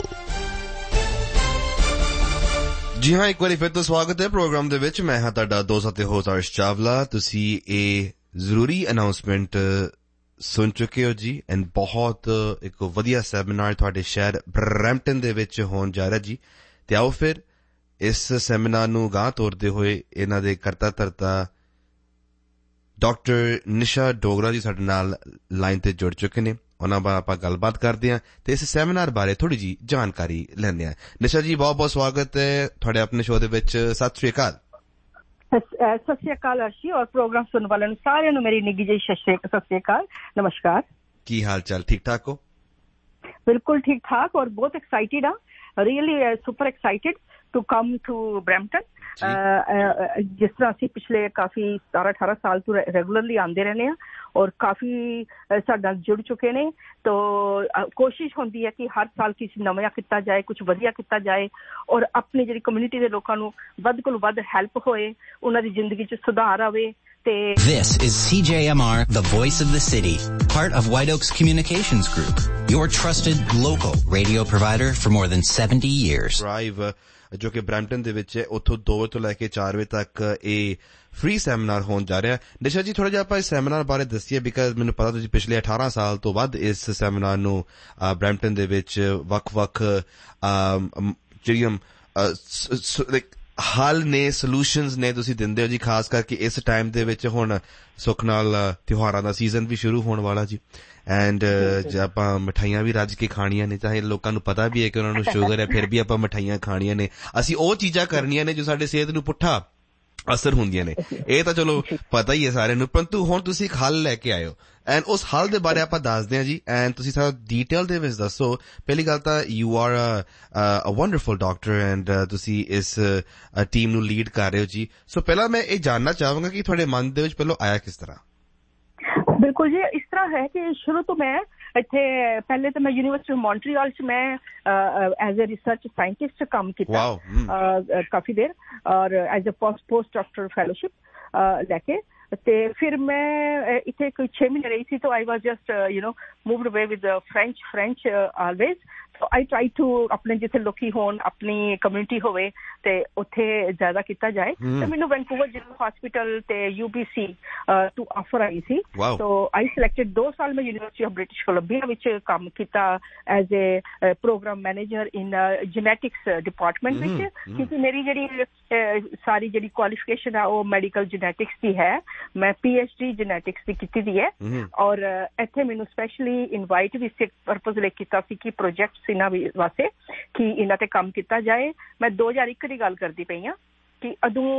ਜੀ ਹਾਂ, ਇੱਕ ਵਾਰੀ ਫਿਰ ਤੋਂ ਸਵਾਗਤ ਹੈ ਪ੍ਰੋਗਰਾਮ ਦੇ ਵਿੱਚ। ਮੈਂ ਹਾਂ ਤੁਹਾਡਾ ਦੋਸਤ ਤੇ ਹੋਸਟ ਅਰਸ਼ ਚਾਵਲਾ। ਤੁਸੀਂ ਇਹ ਜ਼ਰੂਰੀ ਅਨਾਉਂਸਮੈਂਟ ਸੁਣ ਚੁੱਕੇ ਹੋ ਜੀ, ਐਂਡ ਬਹੁਤ ਇੱਕ ਵਧੀਆ ਸੈਮੀਨਾਰ ਤੁਹਾਡੇ ਸ਼ਹਿਰ ਬਰੈਂਪਟਨ ਦੇ ਵਿੱਚ ਹੋਣ ਜਾ ਰਿਹਾ ਜੀ। ਤੇ ਆਓ ਫਿਰ ਇਸ ਸੈਮੀਨਾਰ ਨੂੰ ਗਾਂਹ ਤੋਰਦੇ ਹੋਏ ਇਹਨਾਂ ਦੇ ਕਰਤਾ ਧਰਤਾ ਡਾਕਟਰ ਨਿਸ਼ਾ ਡੋਗਰਾ ਜੀ ਸਾਡੇ ਨਾਲ ਲਾਈਨ ਤੇ ਜੁੜ ਚੁੱਕੇ ਨੇ। ਉਹਨਾਂ ਬਾਰੇ ਆਪਾਂ ਗੱਲਬਾਤ ਕਰਦੇ ਹਾਂ ਤੇ ਇਸ ਸੈਮੀਨਾਰ ਬਾਰੇ ਥੋੜੀ ਜੀ ਜਾਣਕਾਰੀ ਲੈਂਦੇ ਹਾਂ। ਨਿਸ਼ਾ ਜੀ, ਬਹੁਤ ਬਹੁਤ ਸਵਾਗਤ ਹੈ ਤੁਹਾਡੇ ਆਪਣੇ ਸ਼ੋਅ ਦੇ ਵਿੱਚ। ਸਤਿ ਸ੍ਰੀ ਅਕਾਲ। ਸਤਿ ਸ੍ਰੀ ਅਕਾਲ ਅਰਸ਼ੀ, ਔਰ ਪ੍ਰੋਗਰਾਮ ਸੁਣਨ ਵਾਲਿਆਂ ਨੂੰ ਸਾਰਿਆਂ ਨੂੰ ਮੇਰੀ ਨਿੱਘੀ ਜਿਹੀ ਸਤਿ ਸ੍ਰੀ ਅਕਾਲ, ਨਮਸਕਾਰ। ਕੀ ਹਾਲ ਚਾਲ, ਠੀਕ ਠਾਕ ਹੋ? ਬਿਲਕੁਲ ਠੀਕ ਠਾਕ, ਔਰ ਬਹੁਤ ਐਕਸਾਈਟਿਡ ਆ, really super excited to come to Brampton. ਜਿਸ ਤਰ੍ਹਾਂ ਅਸੀਂ ਪਿਛਲੇ ਕਾਫੀ ਸਤਾਰਾਂ ਅਠਾਰਾਂ ਸਾਲ ਤੋਂ ਰੈਗੂਲਰਲੀ ਆਉਂਦੇ ਰਹਿੰਦੇ ਹਾਂ, ਔਰ ਕਾਫੀ ਸਾਡੇ ਨਾਲ ਜੁੜ ਚੁੱਕੇ ਨੇ। ਤੋ ਕੋਸ਼ਿਸ਼ ਹੁੰਦੀ ਹੈ ਕਿ ਹਰ ਸਾਲ ਕਿਸੇ ਨਵਾਂ ਕੀਤਾ ਜਾਏ, ਕੁਛ ਵਧੀਆ ਕੀਤਾ ਜਾਏ, ਔਰ ਆਪਣੀ ਜਿਹੜੀ ਕਮਿਊਨਿਟੀ ਦੇ ਲੋਕਾਂ ਨੂੰ ਵੱਧ ਕੋਲੋਂ ਵੱਧ ਹੈਲਪ ਹੋਏ, ਉਹਨਾਂ ਦੀ ਜ਼ਿੰਦਗੀ 'ਚ ਸੁਧਾਰ ਆਵੇ। This is C J M R, the voice of the city, part of White Oaks Communications Group, your trusted local radio provider for more than seventy years. Drive, ਜੋ ਕਿ ਬਰੈਂਪਟਨ ਦੇ ਵਿੱਚ ਹੈ, ਉੱਥੋਂ ਦੋ ਵਜੇ ਤੋਂ ਲੈ ਕੇ ਚਾਰ ਵਜੇ ਤੱਕ ਇਹ ਫ੍ਰੀ ਸੈਮੀਨਾਰ ਹੋਣ ਜਾ ਰਿਹਾ। ਨਿਸ਼ਾ ਜੀ, ਥੋੜਾ ਜਿਹਾ ਆਪਾਂ ਇਸ ਸੈਮੀਨਾਰ ਬਾਰੇ ਦੱਸੀਏ, ਬਿਕਾਜ਼ ਮੈਨੂੰ ਪਤਾ ਤੁਸੀਂ ਪਿਛਲੇ ਅਠਾਰਾਂ ਸਾਲ ਤੋਂ ਵੱਧ ਇਸ ਸੈਮੀਨਾਰ ਨੂੰ ਬਰੈਂਪਟਨ ਦੇ ਵਿੱਚ ਵੱਖ-ਵੱਖ ਜਿਹੜੀਆਂ ਹੱਲ ਨੇ, ਸੋਲੂਸ਼ਨਸ ਨੇ, ਤੁਸੀਂ ਦਿੰਦੇ ਹੋ ਜੀ। ਖਾਸ ਕਰਕੇ ਇਸ ਟਾਈਮ ਦੇ ਵਿੱਚ ਹੁਣ ਸੁੱਖ ਨਾਲ ਤਿਉਹਾਰਾਂ ਦਾ ਸੀਜ਼ਨ ਵੀ ਸ਼ੁਰੂ ਹੋਣ ਵਾਲਾ ਜੀ, ਐਂਡ ਜੇ ਆਪਾਂ ਮਿਠਾਈਆਂ ਵੀ ਰੱਜ ਕੇ ਖਾਣੀਆਂ ਨੇ, ਚਾਹੇ ਲੋਕਾਂ ਨੂੰ ਪਤਾ ਵੀ ਹੈ ਕਿ ਉਹਨਾਂ ਨੂੰ ਸ਼ੂਗਰ ਹੈ, ਫਿਰ ਵੀ ਆਪਾਂ ਮਿਠਾਈਆਂ ਖਾਣੀਆਂ ਨੇ। ਅਸੀਂ ਉਹ ਚੀਜ਼ਾਂ ਕਰਨੀਆਂ ਨੇ ਜੋ ਸਾਡੇ ਸਿਹਤ ਨੂੰ ਪੁੱਠਾ ਅਸਰ ਹੁੰਦੀਆਂ ਨੇ। ਇਹ ਤਾਂ ਚਲੋ ਪਤਾ ਹੀ ਹੈ ਸਾਰਿਆਂ ਨੂੰ, ਪਰੰਤੂ ਹੁਣ ਤੁਸੀਂ ਇੱਕ ਹੱਲ ਲੈ ਕੇ ਆਇਓ ਐਂਡ ਉਸ ਹੱਲ ਦੇ ਬਾਰੇ ਆਪਾਂ ਦੱਸਦੇ ਹਾਂ ਜੀ, ਐਂਡ ਤੁਸੀਂ ਸਾਰਾ ਡੀਟੇਲ ਦੇ ਵਿੱਚ ਦੱਸੋ। ਪਹਿਲੀ ਗੱਲ ਤਾਂ you are a wonderful doctor and ਤੁਸੀਂ ਇਸ ਟੀਮ ਨੂੰ ਲੀਡ ਕਰ ਰਹੇ ਹੋ ਜੀ। ਸੋ ਪਹਿਲਾਂ ਮੈਂ ਇਹ ਜਾਣਨਾ ਚਾਹਾਂਗਾ ਕਿ ਤੁਹਾਡੇ ਮਨ ਦੇ ਵਿੱਚ ਪਹਿਲਾਂ ਆਇਆ ਕਿਸ ਤਰ੍ਹਾਂ? ਬਿਲਕੁਲ ਜੀ, ਇਸ ਤਰ੍ਹਾਂ ਹੈ ਕਿ ਸ਼ੁਰੂ ਤੋਂ ਮੈਂ ਇੱਥੇ ਪਹਿਲੇ ਤਾਂ ਮੈਂ ਯੂਨੀਵਰਸਿਟੀ ਆਫ ਮੌਂਟਰੀਅਲ 'ਚ ਮੈਂ ਐਜ਼ ਅ ਰਿਸਰਚ ਸਾਇੰਟਿਸਟ ਕੰਮ ਕੀਤਾ ਕਾਫੀ ਦੇਰ, ਔਰ as a post doctor fellowship ਲੈ ਕੇ, ਤੇ ਫਿਰ ਮੈਂ ਇੱਥੇ ਕੋਈ ਛੇ ਮਹੀਨੇ ਰਹੀ ਸੀ। ਤਾਂ ਆਈ ਵਾਜ਼ ਜਸਟ ਯੂ ਨੋ ਮੂਵਡ ਅਵੇ with French French always. So I try to ਆਪਣੇ ਜਿੱਥੇ ਲੋਕੀ ਹੋਣ, ਆਪਣੀ ਕਮਿਊਨਿਟੀ ਹੋਵੇ ਤੇ ਉੱਥੇ ਜ਼ਿਆਦਾ ਕੀਤਾ ਜਾਏ। ਤੇ ਮੈਨੂੰ ਵੈਨਕੂਵਰ ਜਨਰਲ ਹਸਪੀਟਲ ਤੇ ਯੂ ਬੀ ਸੀ ਤੋਂ ਆਫਰ ਆਈ ਸੀ। ਸੋ ਆਈ ਸਿਲੈਕਟਡ। ਦੋ ਸਾਲ ਮੈਂ ਯੂਨੀਵਰਸਿਟੀ ਆਫ ਬ੍ਰਿਟਿਸ਼ ਕੋਲੰਬੀਆ ਵਿੱਚ ਕੰਮ ਕੀਤਾ as a programme manager in genetics department ਵਿੱਚ, ਕਿਉਂਕਿ ਮੇਰੀ ਜਿਹੜੀ ਸਾਰੀ ਜਿਹੜੀ ਕੁਆਲੀਫਿਕੇਸ਼ਨ ਹੈ ਉਹ ਮੈਡੀਕਲ ਜੈਨੇਟਿਕਸ ਦੀ ਹੈ। ਮੈਂ ਪੀ ਐਚ ਡੀ ਜੈਨੇਟਿਕਸ ਦੀ ਕੀਤੀ ਦੀ ਹੈ, ਔਰ ਇੱਥੇ ਮੈਨੂੰ ਸਪੈਸ਼ਲੀ ਇਨਵਾਈਟ ਵੀ ਇਸ ਪਰਪਜ਼ ਲਈ ਕੀਤਾ ਸੀ ਕਿ ਪ੍ਰੋਜੈਕਟਸ ਇਹਨਾਂ ਵਾਸਤੇ ਕਿ ਇਹਨਾਂ ਤੇ ਕੰਮ ਕੀਤਾ ਜਾਏ। ਮੈਂ ਦੋ ਹਜ਼ਾਰ ਇੱਕ ਦੀ ਗੱਲ ਕਰਦੀ ਪਈ ਹਾਂ ਕਿ ਉਦੋਂ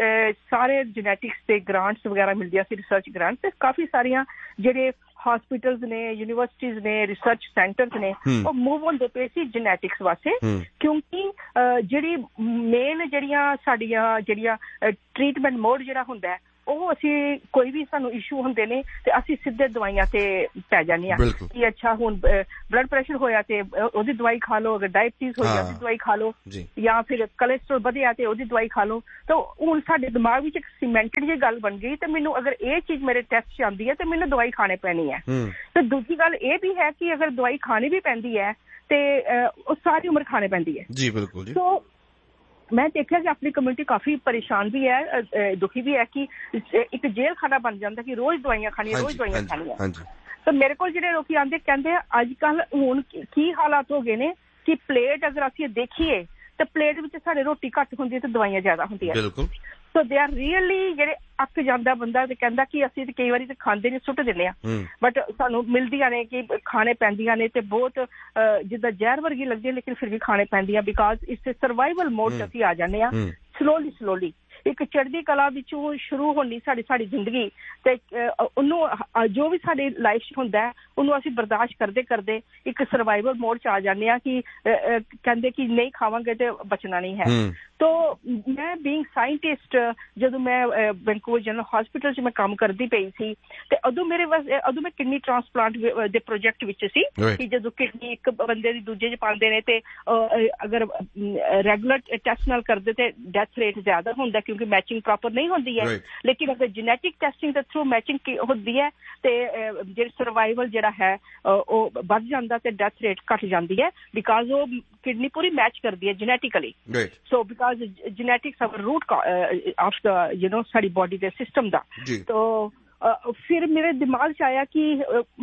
ਸਾਰੇ ਜੈਨੇਟਿਕਸ ਦੇ ਗ੍ਰਾਂਟਸ ਵਗੈਰਾ ਮਿਲਦੀਆਂ ਸੀ, ਰਿਸਰਚ ਗ੍ਰਾਂਟ, ਤੇ ਕਾਫੀ ਸਾਰੀਆਂ ਜਿਹੜੇ ਹਸਪੀਟਲਸ ਨੇ, ਯੂਨੀਵਰਸਿਟੀਜ਼ ਨੇ, ਰਿਸਰਚ ਸੈਂਟਰਸ ਨੇ, ਉਹ ਮੂਵ ਹੁੰਦੇ ਪਏ ਸੀ ਜੈਨੇਟਿਕਸ ਵਾਸਤੇ, ਕਿਉਂਕਿ ਜਿਹੜੀ ਮੇਨ ਜਿਹੜੀਆਂ ਸਾਡੀਆਂ ਜਿਹੜੀਆਂ ਟਰੀਟਮੈਂਟ ਮੋਡ ਜਿਹੜਾ ਹੁੰਦਾ ਉਹ ਅਸੀਂ ਕੋਈ ਵੀ ਸਾਨੂੰ ਇਸ਼ੂ ਹੁੰਦੇ ਨੇ ਤੇ ਅਸੀਂ ਸਿੱਧੇ ਦਵਾਈਆਂ ਤੇ ਪੈ ਜਾਂਦੇ ਹਾਂ ਕਿ ਅੱਛਾ ਹੁਣ ਬਲੱਡ ਪ੍ਰੈਸ਼ਰ ਹੋਇਆ ਤੇ ਉਹਦੀ ਦਵਾਈ ਖਾ ਲਓ, ਅਗਰ ਡਾਇਬਟੀਜ਼ ਹੋਈ ਉਹਦੀ ਦਵਾਈ ਖਾ ਲਓ, ਜਾਂ ਫਿਰ ਕੋਲੇਸਟਰੋਲ ਵਧਿਆ ਤੇ ਉਹਦੀ ਦਵਾਈ ਖਾ ਲਓ। ਤਾਂ ਹੁਣ ਸਾਡੇ ਦਿਮਾਗ ਵਿੱਚ ਇੱਕ ਸੀਮੈਂਟਡ ਜਿਹੀ ਗੱਲ ਬਣ ਗਈ, ਤੇ ਮੈਨੂੰ ਅਗਰ ਇਹ ਚੀਜ਼ ਮੇਰੇ ਟੈਸਟ 'ਚ ਆਉਂਦੀ ਹੈ ਤੇ ਮੈਨੂੰ ਦਵਾਈ ਖਾਣੀ ਪੈਣੀ ਹੈ। ਤੇ ਦੂਜੀ ਗੱਲ ਇਹ ਵੀ ਹੈ ਕਿ ਅਗਰ ਦਵਾਈ ਖਾਣੀ ਵੀ ਪੈਂਦੀ ਹੈ ਤੇ ਉਹ ਸਾਰੀ ਉਮਰ ਖਾਣੀ ਪੈਂਦੀ ਹੈ। ਜੀ ਬਿਲਕੁਲ ਜੀ। ਸੋ ਮੈਂ ਦੇਖਿਆ ਕਿ ਆਪਣੀ ਕਮਿਊਨਿਟੀ ਕਾਫੀ ਪਰੇਸ਼ਾਨ ਵੀ ਹੈ, ਦੁਖੀ ਵੀ ਹੈ ਕਿ ਇੱਕ ਜੇਲ੍ਹ ਖਾਨਾ ਬਣ ਜਾਂਦਾ ਕਿ ਰੋਜ਼ ਦਵਾਈਆਂ ਖਾਣੀਆਂ, ਰੋਜ਼ ਦਵਾਈਆਂ ਖਾਣੀਆਂ। ਤਾਂ ਮੇਰੇ ਕੋਲ ਜਿਹੜੇ ਲੋਕੀ ਆਉਂਦੇ ਕਹਿੰਦੇ ਅੱਜ ਕੱਲ੍ਹ ਹੁਣ ਕੀ ਹਾਲਾਤ ਹੋ ਗਏ ਨੇ ਕਿ ਪਲੇਟ ਅਗਰ ਅਸੀਂ ਦੇਖੀਏ ਤਾਂ ਪਲੇਟ ਵਿੱਚ ਸਾਡੇ ਰੋਟੀ ਘੱਟ ਹੁੰਦੀ ਹੈ ਤੇ ਦਵਾਈਆਂ ਜ਼ਿਆਦਾ ਹੁੰਦੀਆਂ। ਸੋ ਦੇ ਆਰ ਰੀਅਲੀ ਜਿਹੜੇ ਅੱਕ ਜਾਂਦਾ ਬੰਦਾ ਤੇ ਕਹਿੰਦਾ ਕਿ ਅਸੀਂ ਤੇ ਕਈ ਵਾਰੀ ਤੇ ਖਾਂਦੇ ਨਹੀਂ, ਸੁੱਟ ਦਿੰਦੇ ਹਾਂ, ਬਟ ਸਾਨੂੰ ਮਿਲਦੀਆਂ ਨੇ ਕਿ ਖਾਣੇ ਪੈਂਦੀਆਂ ਨੇ ਤੇ ਬਹੁਤ ਜਿੱਦਾਂ ਜ਼ਹਿਰ ਵਰਗੀ ਲੱਗਦੀ ਹੈ, ਲੇਕਿਨ ਫਿਰ ਵੀ ਖਾਣੇ ਪੈਂਦੀਆਂ ਬਿਕਾਜ਼ ਇਸ ਸਰਵਾਈਵਲ ਮੋਡ 'ਚ ਅਸੀਂ ਆ ਜਾਂਦੇ ਹਾਂ ਸਲੋਲੀ ਸਲੋਲੀ। ਇੱਕ ਚੜ੍ਹਦੀ ਕਲਾ ਵਿੱਚੋਂ ਸ਼ੁਰੂ ਹੋਣੀ ਸਾਡੀ ਸਾਡੀ ਜ਼ਿੰਦਗੀ, ਤੇ ਉਹਨੂੰ ਜੋ ਵੀ ਸਾਡੀ ਲਾਈਫ 'ਚ ਹੁੰਦਾ ਉਹਨੂੰ ਅਸੀਂ ਬਰਦਾਸ਼ਤ ਕਰਦੇ ਕਰਦੇ ਇੱਕ ਸਰਵਾਈਵਲ ਮੋਡ 'ਚ ਆ ਜਾਂਦੇ ਹਾਂ ਕਿ ਕਹਿੰਦੇ ਕਿ ਨਹੀਂ ਖਾਵਾਂਗੇ ਤੇ ਬਚਣਾ ਨਹੀਂ ਹੈ। ਤੋ ਮੈਂ ਬੀਇੰਗ ਸਾਇੰਟਿਸਟ ਜਦੋਂ ਮੈਂ ਵੈਨਕੂਵਰ ਜਨਰਲ ਹਸਪੀਟਲ 'ਚ ਮੈਂ ਕੰਮ ਕਰਦੀ ਪਈ ਸੀ ਤੇ ਉਦੋਂ ਮੇਰੇ ਵਾਸਤੇ ਉਦੋਂ ਮੈਂ ਕਿਡਨੀ ਟ੍ਰਾਂਸਪਲਾਂਟ ਦੇ ਪ੍ਰੋਜੈਕਟ ਵਿੱਚ ਸੀ ਕਿ ਜਦੋਂ ਕਿਡਨੀ ਇੱਕ ਬੰਦੇ ਦੀ ਦੂਜੇ 'ਚ ਪਾਉਂਦੇ ਨੇ ਤੇ ਅਗਰ ਰੈਗੂਲਰ ਟੈਸਟ ਨਾਲ ਕਰਦੇ ਤੇ ਡੈਥ ਰੇਟ ਜ਼ਿਆਦਾ ਹੁੰਦਾ ਕਿਉਂਕਿ ਮੈਚਿੰਗ ਪ੍ਰੋਪਰ ਨਹੀਂ ਹੁੰਦੀ ਹੈ। ਲੇਕਿਨ ਅਗਰ ਜੈਨੇਟਿਕ ਟੈਸਟਿੰਗ ਦੇ ਥਰੂ ਮੈਚਿੰਗ ਹੁੰਦੀ ਹੈ ਤੇ ਜਿਹੜੀ ਸਰਵਾਈਵਲ ਜਿਹੜਾ ਹੈ ਉਹ ਵੱਧ ਜਾਂਦਾ ਤੇ ਡੈਥ ਰੇਟ ਘੱਟ ਜਾਂਦੀ ਹੈ ਬਿਕਾਜ਼ ਉਹ ਕਿਡਨੀ ਪੂਰੀ ਮੈਚ ਕਰਦੀ ਹੈ genetically. So because genetics are root uh, of the you know ਸਾਡੀ ਬੋਡੀ ਦੇ ਸਿਸਟਮ ਦਾ। ਤੋ ਫਿਰ ਮੇਰੇ ਦਿਮਾਗ 'ਚ ਆਇਆ ਕਿ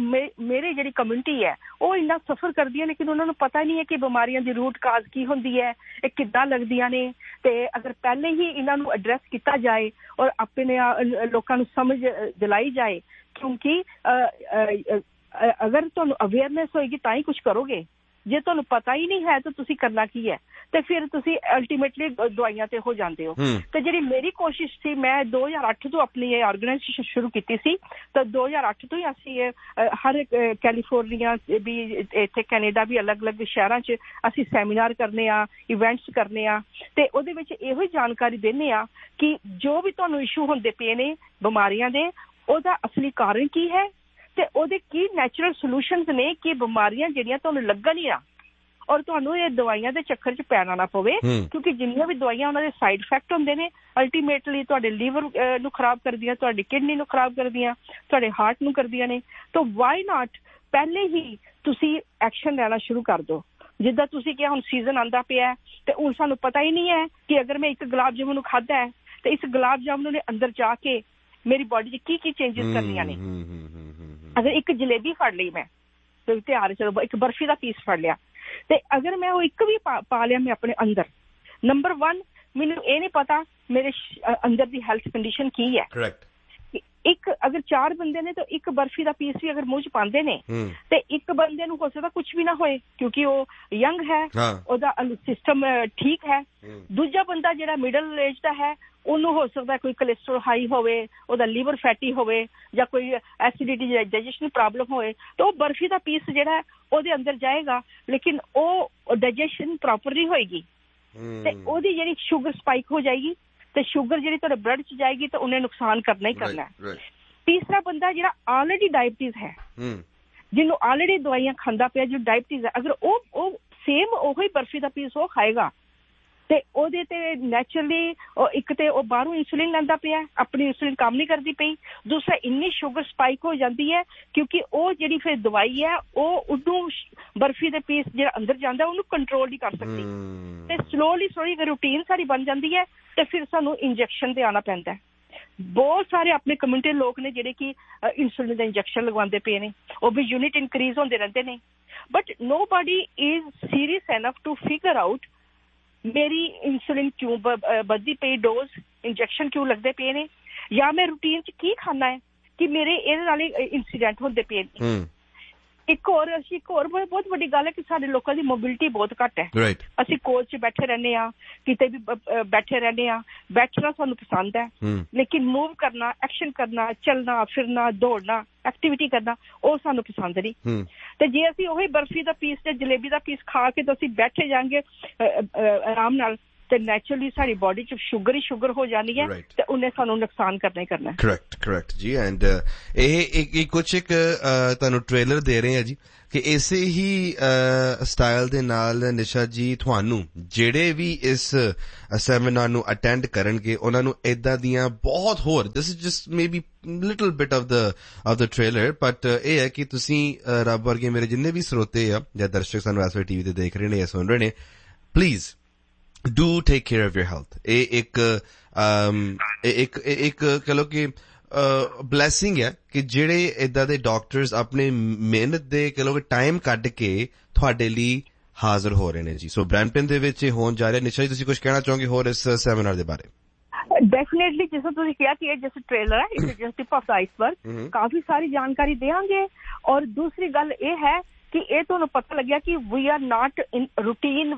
ਮੇਰੀ ਜਿਹੜੀ ਕਮਿਊਨਿਟੀ ਹੈ ਉਹ ਇੰਨਾ ਸਫਰ ਕਰਦੀ ਹੈ ਲੇਕਿਨ ਉਹਨਾਂ ਨੂੰ ਪਤਾ ਨਹੀਂ ਹੈ ਕਿ ਬਿਮਾਰੀਆਂ ਦੀ ਰੂਟ ਕਾਜ਼ ਕੀ ਹੁੰਦੀ ਹੈ, ਇਹ ਕਿੱਦਾਂ ਲੱਗਦੀਆਂ ਨੇ, ਤੇ ਅਗਰ ਪਹਿਲੇ ਹੀ ਇਹਨਾਂ ਨੂੰ ਐਡਰੈਸ ਕੀਤਾ ਜਾਏ ਔਰ ਆਪਣੇ ਲੋਕਾਂ ਨੂੰ ਸਮਝ ਦਿਲਾਈ ਜਾਏ, ਕਿਉਂਕਿ ਅਗਰ ਤੁਹਾਨੂੰ ਅਵੇਅਰਨੈਸ ਹੋਏਗੀ ਤਾਂ ਹੀ ਕੁਛ ਕਰੋਗੇ। ਜੇ ਤੁਹਾਨੂੰ ਪਤਾ ਹੀ ਨਹੀਂ ਹੈ ਤਾਂ ਤੁਸੀਂ ਕਰਨਾ ਕੀ ਹੈ, ਤੇ ਫਿਰ ਤੁਸੀਂ ਅਲਟੀਮੇਟਲੀ ਦਵਾਈਆਂ ਤੇ ਹੋ ਜਾਂਦੇ ਹੋ। ਤੇ ਜਿਹੜੀ ਮੇਰੀ ਕੋਸ਼ਿਸ਼ ਸੀ, ਮੈਂ ਦੋ ਹਜ਼ਾਰ ਅੱਠ ਤੋਂ ਆਪਣੀ ਇਹ ਆਰਗੇਨਾਈਜੇਸ਼ਨ ਸ਼ੁਰੂ ਕੀਤੀ ਸੀ, ਤਾਂ ਦੋ ਹਜ਼ਾਰ ਅੱਠ ਤੋਂ ਹੀ ਅਸੀਂ ਹਰ ਕੈਲੀਫੋਰਨੀਆ ਵੀ, ਇੱਥੇ ਕੈਨੇਡਾ ਵੀ, ਅਲੱਗ ਅਲੱਗ ਸ਼ਹਿਰਾਂ 'ਚ ਅਸੀਂ ਸੈਮੀਨਾਰ ਕਰਨੇ ਆ, ਇਵੈਂਟਸ ਕਰਨੇ ਆ, ਤੇ ਉਹਦੇ ਵਿੱਚ ਇਹੋ ਹੀ ਜਾਣਕਾਰੀ ਦਿੰਦੇ ਆ ਕਿ ਜੋ ਵੀ ਤੁਹਾਨੂੰ ਇਸ਼ੂ ਹੁੰਦੇ ਪਏ ਨੇ ਬਿਮਾਰੀਆਂ ਦੇ, ਉਹਦਾ ਅਸਲੀ ਕਾਰਨ ਕੀ ਹੈ ਤੇ ਉਹਦੇ ਕੀ ਨੈਚੁਰਲ ਸੋਲੂਸ਼ਨਸ ਨੇ ਕਿ ਬਿਮਾਰੀਆਂ ਜਿਹੜੀਆਂ ਤੁਹਾਨੂੰ ਲੱਗਣ ਹੀ ਨਾ ਔਰ ਤੁਹਾਨੂੰ ਇਹ ਦਵਾਈਆਂ ਦੇ ਚੱਕਰ 'ਚ ਪੈਣਾ ਨਾ ਪਵੇ, ਕਿਉਂਕਿ ਜਿੰਨੀਆਂ ਵੀ ਦਵਾਈਆਂ ਉਹਨਾਂ ਦੇ ਸਾਈਡ ਇਫੈਕਟ ਹੁੰਦੇ ਨੇ ਅਲਟੀਮੇਟਲੀ ਤੁਹਾਡੇ ਲੀਵਰ ਨੂੰ ਖਰਾਬ ਕਰਦੀਆਂ, ਤੁਹਾਡੀ ਕਿਡਨੀ ਨੂੰ ਖਰਾਬ ਕਰਦੀਆਂ, ਤੁਹਾਡੇ ਹਾਰਟ ਨੂੰ ਕਰਦੀਆਂ ਨੇ। ਤਾਂ ਵਾਈ ਨਾਟ ਪਹਿਲੇ ਹੀ ਤੁਸੀਂ ਐਕਸ਼ਨ ਲੈਣਾ ਸ਼ੁਰੂ ਕਰ ਦਿਓ। ਜਿੱਦਾਂ ਤੁਸੀਂ ਕਿਹਾ ਹੁਣ ਸੀਜ਼ਨ ਆਉਂਦਾ ਪਿਆ ਤੇ ਹੁਣ ਸਾਨੂੰ ਪਤਾ ਹੀ ਨਹੀਂ ਹੈ ਕਿ ਅਗਰ ਮੈਂ ਇੱਕ ਗੁਲਾਬ ਜਾਮੁਨ ਨੂੰ ਖਾਧਾ ਹੈ ਤੇ ਇਸ ਗੁਲਾਬ ਜਾਮੁਨ ਦੇ ਅੰਦਰ ਜਾ ਕੇ ਮੇਰੀ ਬੋਡੀ 'ਚ ਕੀ ਕੀ ਚੇਂਜਿਸ ਕਰਨੀਆਂ ਨੇ। ਅਗਰ ਇੱਕ ਜਲੇਬੀ ਫੜ ਲਈ ਮੈਂ ਤੇ ਤਿਆਰ, ਚਲੋ ਇੱਕ ਬਰਫੀ ਦਾ ਪੀਸ ਫੜ ਲਿਆ, ਤੇ ਅਗਰ ਮੈਂ ਉਹ ਇੱਕ ਵੀ ਪਾ, ਪਾ ਲਿਆ ਮੈਂ ਆਪਣੇ ਅੰਦਰ, ਨੰਬਰ ਵਨ ਮੈਨੂੰ ਇਹ ਨਹੀਂ ਪਤਾ ਮੇਰੇ ਅੰਦਰ ਦੀ ਹੈਲਥ ਕੰਡੀਸ਼ਨ ਕੀ ਹੈ। ਇੱਕ ਅਗਰ ਚਾਰ ਬੰਦੇ ਨੇ ਤਾਂ ਇੱਕ ਬਰਫੀ ਦਾ ਪੀਸ ਵੀ ਅਗਰ ਮੂੰਹ 'ਚ ਪਾਉਂਦੇ ਨੇ ਤੇ ਇੱਕ ਬੰਦੇ ਨੂੰ ਹੋ ਸਕਦਾ ਕੁਛ ਵੀ ਨਾ ਹੋਏ ਕਿਉਂਕਿ ਉਹ ਯੰਗ ਹੈ, ਉਹਦਾ ਸਿਸਟਮ ਠੀਕ ਹੈ। ਦੂਜਾ ਬੰਦਾ ਜਿਹੜਾ ਮਿਡਲ ਏਜ ਦਾ ਹੈ ਉਹਨੂੰ ਹੋ ਸਕਦਾ ਕੋਈ ਕੋਲੇਸਟਰੋਲ ਹਾਈ ਹੋਵੇ, ਉਹਦਾ ਲੀਵਰ ਫੈਟੀ ਹੋਵੇ ਜਾਂ ਕੋਈ ਐਸਿਡਿਟੀ ਡਾਈਜੈਸ਼ਨ ਪ੍ਰੋਬਲਮ ਹੋਵੇ, ਤਾਂ ਉਹ ਬਰਫੀ ਦਾ ਪੀਸ ਜਿਹੜਾ ਉਹਦੇ ਅੰਦਰ ਜਾਏਗਾ, ਲੇਕਿਨ ਉਹ ਡਾਈਜੈਸ਼ਨ ਪ੍ਰੋਪਰ ਨਹੀਂ ਹੋਏਗੀ ਤੇ ਉਹਦੀ ਜਿਹੜੀ ਸ਼ੂਗਰ ਸਪਾਈਕ ਹੋ ਜਾਏਗੀ ਤੇ ਸ਼ੂਗਰ ਜਿਹੜੀ ਤੁਹਾਡੇ ਬਲੱਡ 'ਚ ਜਾਏਗੀ ਤਾਂ ਉਹਨੇ ਨੁਕਸਾਨ ਕਰਨਾ ਹੀ ਕਰਨਾ ਹੈ। ਤੀਸਰਾ ਬੰਦਾ ਜਿਹੜਾ ਆਲਰੇਡੀ ਡਾਇਬਟੀਜ਼ ਹੈ, ਜਿਹਨੂੰ ਆਲਰੇਡੀ ਦਵਾਈਆਂ ਖਾਂਦਾ ਪਿਆ, ਜਿਹਨੂੰ ਡਾਇਬਟੀਜ਼ ਹੈ, ਅਗਰ ਉਹ ਉਹ ਸੇਮ ਉਹੀ ਬਰਫੀ ਦਾ ਪੀਸ ਉਹ ਖਾਏਗਾ ਤੇ ਉਹਦੇ ਤੇ ਨੈਚੁਰਲੀ ਇੱਕ ਤੇ ਉਹ ਬਾਹਰੋਂ ਇੰਸੂਲਿਨ ਲੈਂਦਾ ਪਿਆ, ਆਪਣੀ ਇੰਸੂਲਿਨ ਕੰਮ ਨਹੀਂ ਕਰਦੀ ਪਈ, ਦੂਸਰਾ ਇੰਨੀ ਸ਼ੂਗਰ ਸਪਾਈਕ ਹੋ ਜਾਂਦੀ ਹੈ ਕਿਉਂਕਿ ਉਹ ਜਿਹੜੀ ਫਿਰ ਦਵਾਈ ਹੈ ਉਹ ਉਹਨੂੰ ਬਰਫੀ ਦੇ ਪੀਸ ਜਿਹੜਾ ਅੰਦਰ ਜਾਂਦਾ ਉਹਨੂੰ ਕੰਟਰੋਲ ਨਹੀਂ ਕਰ ਸਕਦੀ ਤੇ ਸਲੋਲੀ ਸਲੋਲੀ ਅਗਰ ਰੂਟੀਨ ਸਾਡੀ ਬਣ ਜਾਂਦੀ ਹੈ ਤੇ ਫਿਰ ਸਾਨੂੰ ਇੰਜੈਕਸ਼ਨ ਤੇ ਆਉਣਾ ਪੈਂਦਾ ਹੈ। ਬਹੁਤ ਸਾਰੇ ਆਪਣੇ ਕਮਿਊਨਿਟੀ ਲੋਕ ਨੇ ਜਿਹੜੇ ਕਿ ਇੰਸੂਲਿਨ ਦਾ ਇੰਜੈਕਸ਼ਨ ਲਗਵਾਉਂਦੇ ਪਏ ਨੇ, ਉਹ ਵੀ ਯੂਨਿਟ ਇਨਕਰੀਜ਼ ਹੁੰਦੇ ਰਹਿੰਦੇ ਨੇ, but nobody is serious enough to figure out ਮੇਰੀ ਇੰਸੂਲਿਨ ਕਿਉਂ ਵੱਧਦੀ ਪਈ, ਡੋਜ਼ ਇੰਜੈਕਸ਼ਨ ਕਿਉਂ ਲੱਗਦੇ ਪਏ ਨੇ, ਜਾਂ ਮੈਂ ਰੂਟੀਨ 'ਚ ਕੀ ਖਾਣਾ ਹੈ ਕਿ ਮੇਰੇ ਇਹਦੇ ਨਾਲ ਇੰਸੀਡੈਂਟ ਹੁੰਦੇ ਪਏ ਨੇ। ਇੱਕ ਹੋਰ ਅਸੀਂ ਇੱਕ ਹੋਰ ਬਹੁਤ ਵੱਡੀ ਗੱਲ ਹੈ ਕਿ ਸਾਡੇ ਲੋਕਾਂ ਦੀ ਮੋਬਿਲਿਟੀ ਬਹੁਤ ਘੱਟ ਹੈ। ਅਸੀਂ ਕੋਚ 'ਚ ਬੈਠੇ ਰਹਿੰਦੇ ਹਾਂ, ਕਿਤੇ ਵੀ ਬੈਠੇ ਰਹਿੰਦੇ ਹਾਂ, ਬੈਠਣਾ ਸਾਨੂੰ ਪਸੰਦ ਹੈ, ਲੇਕਿਨ ਮੂਵ ਕਰਨਾ, ਐਕਸ਼ਨ ਕਰਨਾ, ਚੱਲਣਾ ਫਿਰਨਾ, ਦੌੜਨਾ, ਐਕਟੀਵਿਟੀ ਕਰਨਾ ਉਹ ਸਾਨੂੰ ਪਸੰਦ ਨਹੀਂ। ਤੇ ਜੇ ਅਸੀਂ ਉਹੀ ਬਰਫੀ ਦਾ ਪੀਸ ਤੇ ਜਲੇਬੀ ਦਾ ਪੀਸ ਖਾ ਕੇ ਤਾਂ ਅਸੀਂ ਬੈਠੇ ਜਾਵਾਂਗੇ ਆਰਾਮ ਨਾਲ ਤੇ ਨੈਚੁਰਲੀ ਸਾਡੀ ਬੋਡੀ 'ਚ ਸ਼ੂਗਰ ਹੀ ਸ਼ੂਗਰ ਹੋ ਜਾਣੀ ਹੈ ਤੇ ਉਹਨੇ ਸਾਨੂੰ ਨੁਕਸਾਨ ਕਰਨਾ ਹੀ ਕਰਨਾ। ਕਰੈਕਟ ਕਰੈਕਟ ਜੀ। ਐਂਡ ਇਹ ਇੱਕ ਕੁਛ ਇੱਕ ਤੁਹਾਨੂੰ ਟ੍ਰੇਲਰ ਦੇ ਰਹੇ ਆ ਜੀ ਕਿ ਇਸੇ ਹੀ ਸਟਾਈਲ ਦੇ ਨਾਲ ਨਿਸ਼ਾ ਜੀ ਤੁਹਾਨੂੰ ਜਿਹੜੇ ਵੀ ਇਸ ਸੈਮੀਨਾਰ ਨੂੰ ਅਟੈਂਡ ਕਰਨਗੇ ਉਹਨਾਂ ਨੂੰ ਏਦਾਂ ਦੀਆਂ ਬਹੁਤ ਹੋਰ, this is just maybe little bit of the of the trailer, but ਇਹ ਹੈ ਕਿ ਤੁਸੀਂ ਰੱਬ ਵਰਗੇ ਮੇਰੇ ਜਿੰਨੇ ਵੀ ਸਰੋਤੇ ਆ ਜਾਂ ਦਰਸ਼ਕ ਸਾਨੂੰ ਇਸ ਵੇਲੇ ਟੀਵੀ ਤੇ ਦੇਖ ਰਹੇ ਨੇ ਜਾਂ ਸੁਣ ਰਹੇ ਨੇ, please do take care of your health. ਇਹ ਇੱਕ ਇੱਕ ਇੱਕ ਕਹ ਲਓ ਕਿ ਬਲੈਸਿੰਗ ਹੈ ਕਿ ਜਿਹੜੇ ਏਦਾਂ ਦੇ ਡਾਕਟਰਸ ਆਪਣੇ ਮਿਹਨਤ ਦੇ ਕਹ ਲਓ ਕਿ ਟਾਈਮ ਕੱਢ ਕੇ ਤੁਹਾਡੇ ਲਈ ਹਾਜ਼ਰ ਹੋ ਰਹੇ ਨੇ ਜੀ। ਸੋ ਬ੍ਰੈਂਪਟਨ ਦੇ ਵਿੱਚ ਇਹ ਹੋਣ ਜਾ ਰਿਹਾ। ਨਿਸ਼ਾ ਜੀ ਤੁਸੀਂ ਕੁਝ ਕਹਿਣਾ ਚਾਹੋਗੇ ਹੋਰ ਇਸ ਸੈਮੀਨਾਰ ਦੇ ਬਾਰੇ? ਡੈਫੀਨੇਟਲੀ ਜਿਸ ਤਰ੍ਹਾਂ ਤੁਸੀਂ ਕਿਹਾ ਕਿ ਇਹ ਜਿਸ ਟ੍ਰੇਲਰ ਹੈ, it's just tip of the iceberg, ਕਾਫੀ ਸਾਰੀ ਜਾਣਕਾਰੀ ਦੇਵਾਂਗੇ। ਔਰ ਦੂਸਰੀ ਗੱਲ ਇਹ ਹੈ ਕਿ ਇਹ ਤੁਹਾਨੂੰ ਪਤਾ ਲੱਗਿਆ ਕਿ ਵੀ ਆਰ ਨਾਟ ਇਨ ਰੂਟੀਨ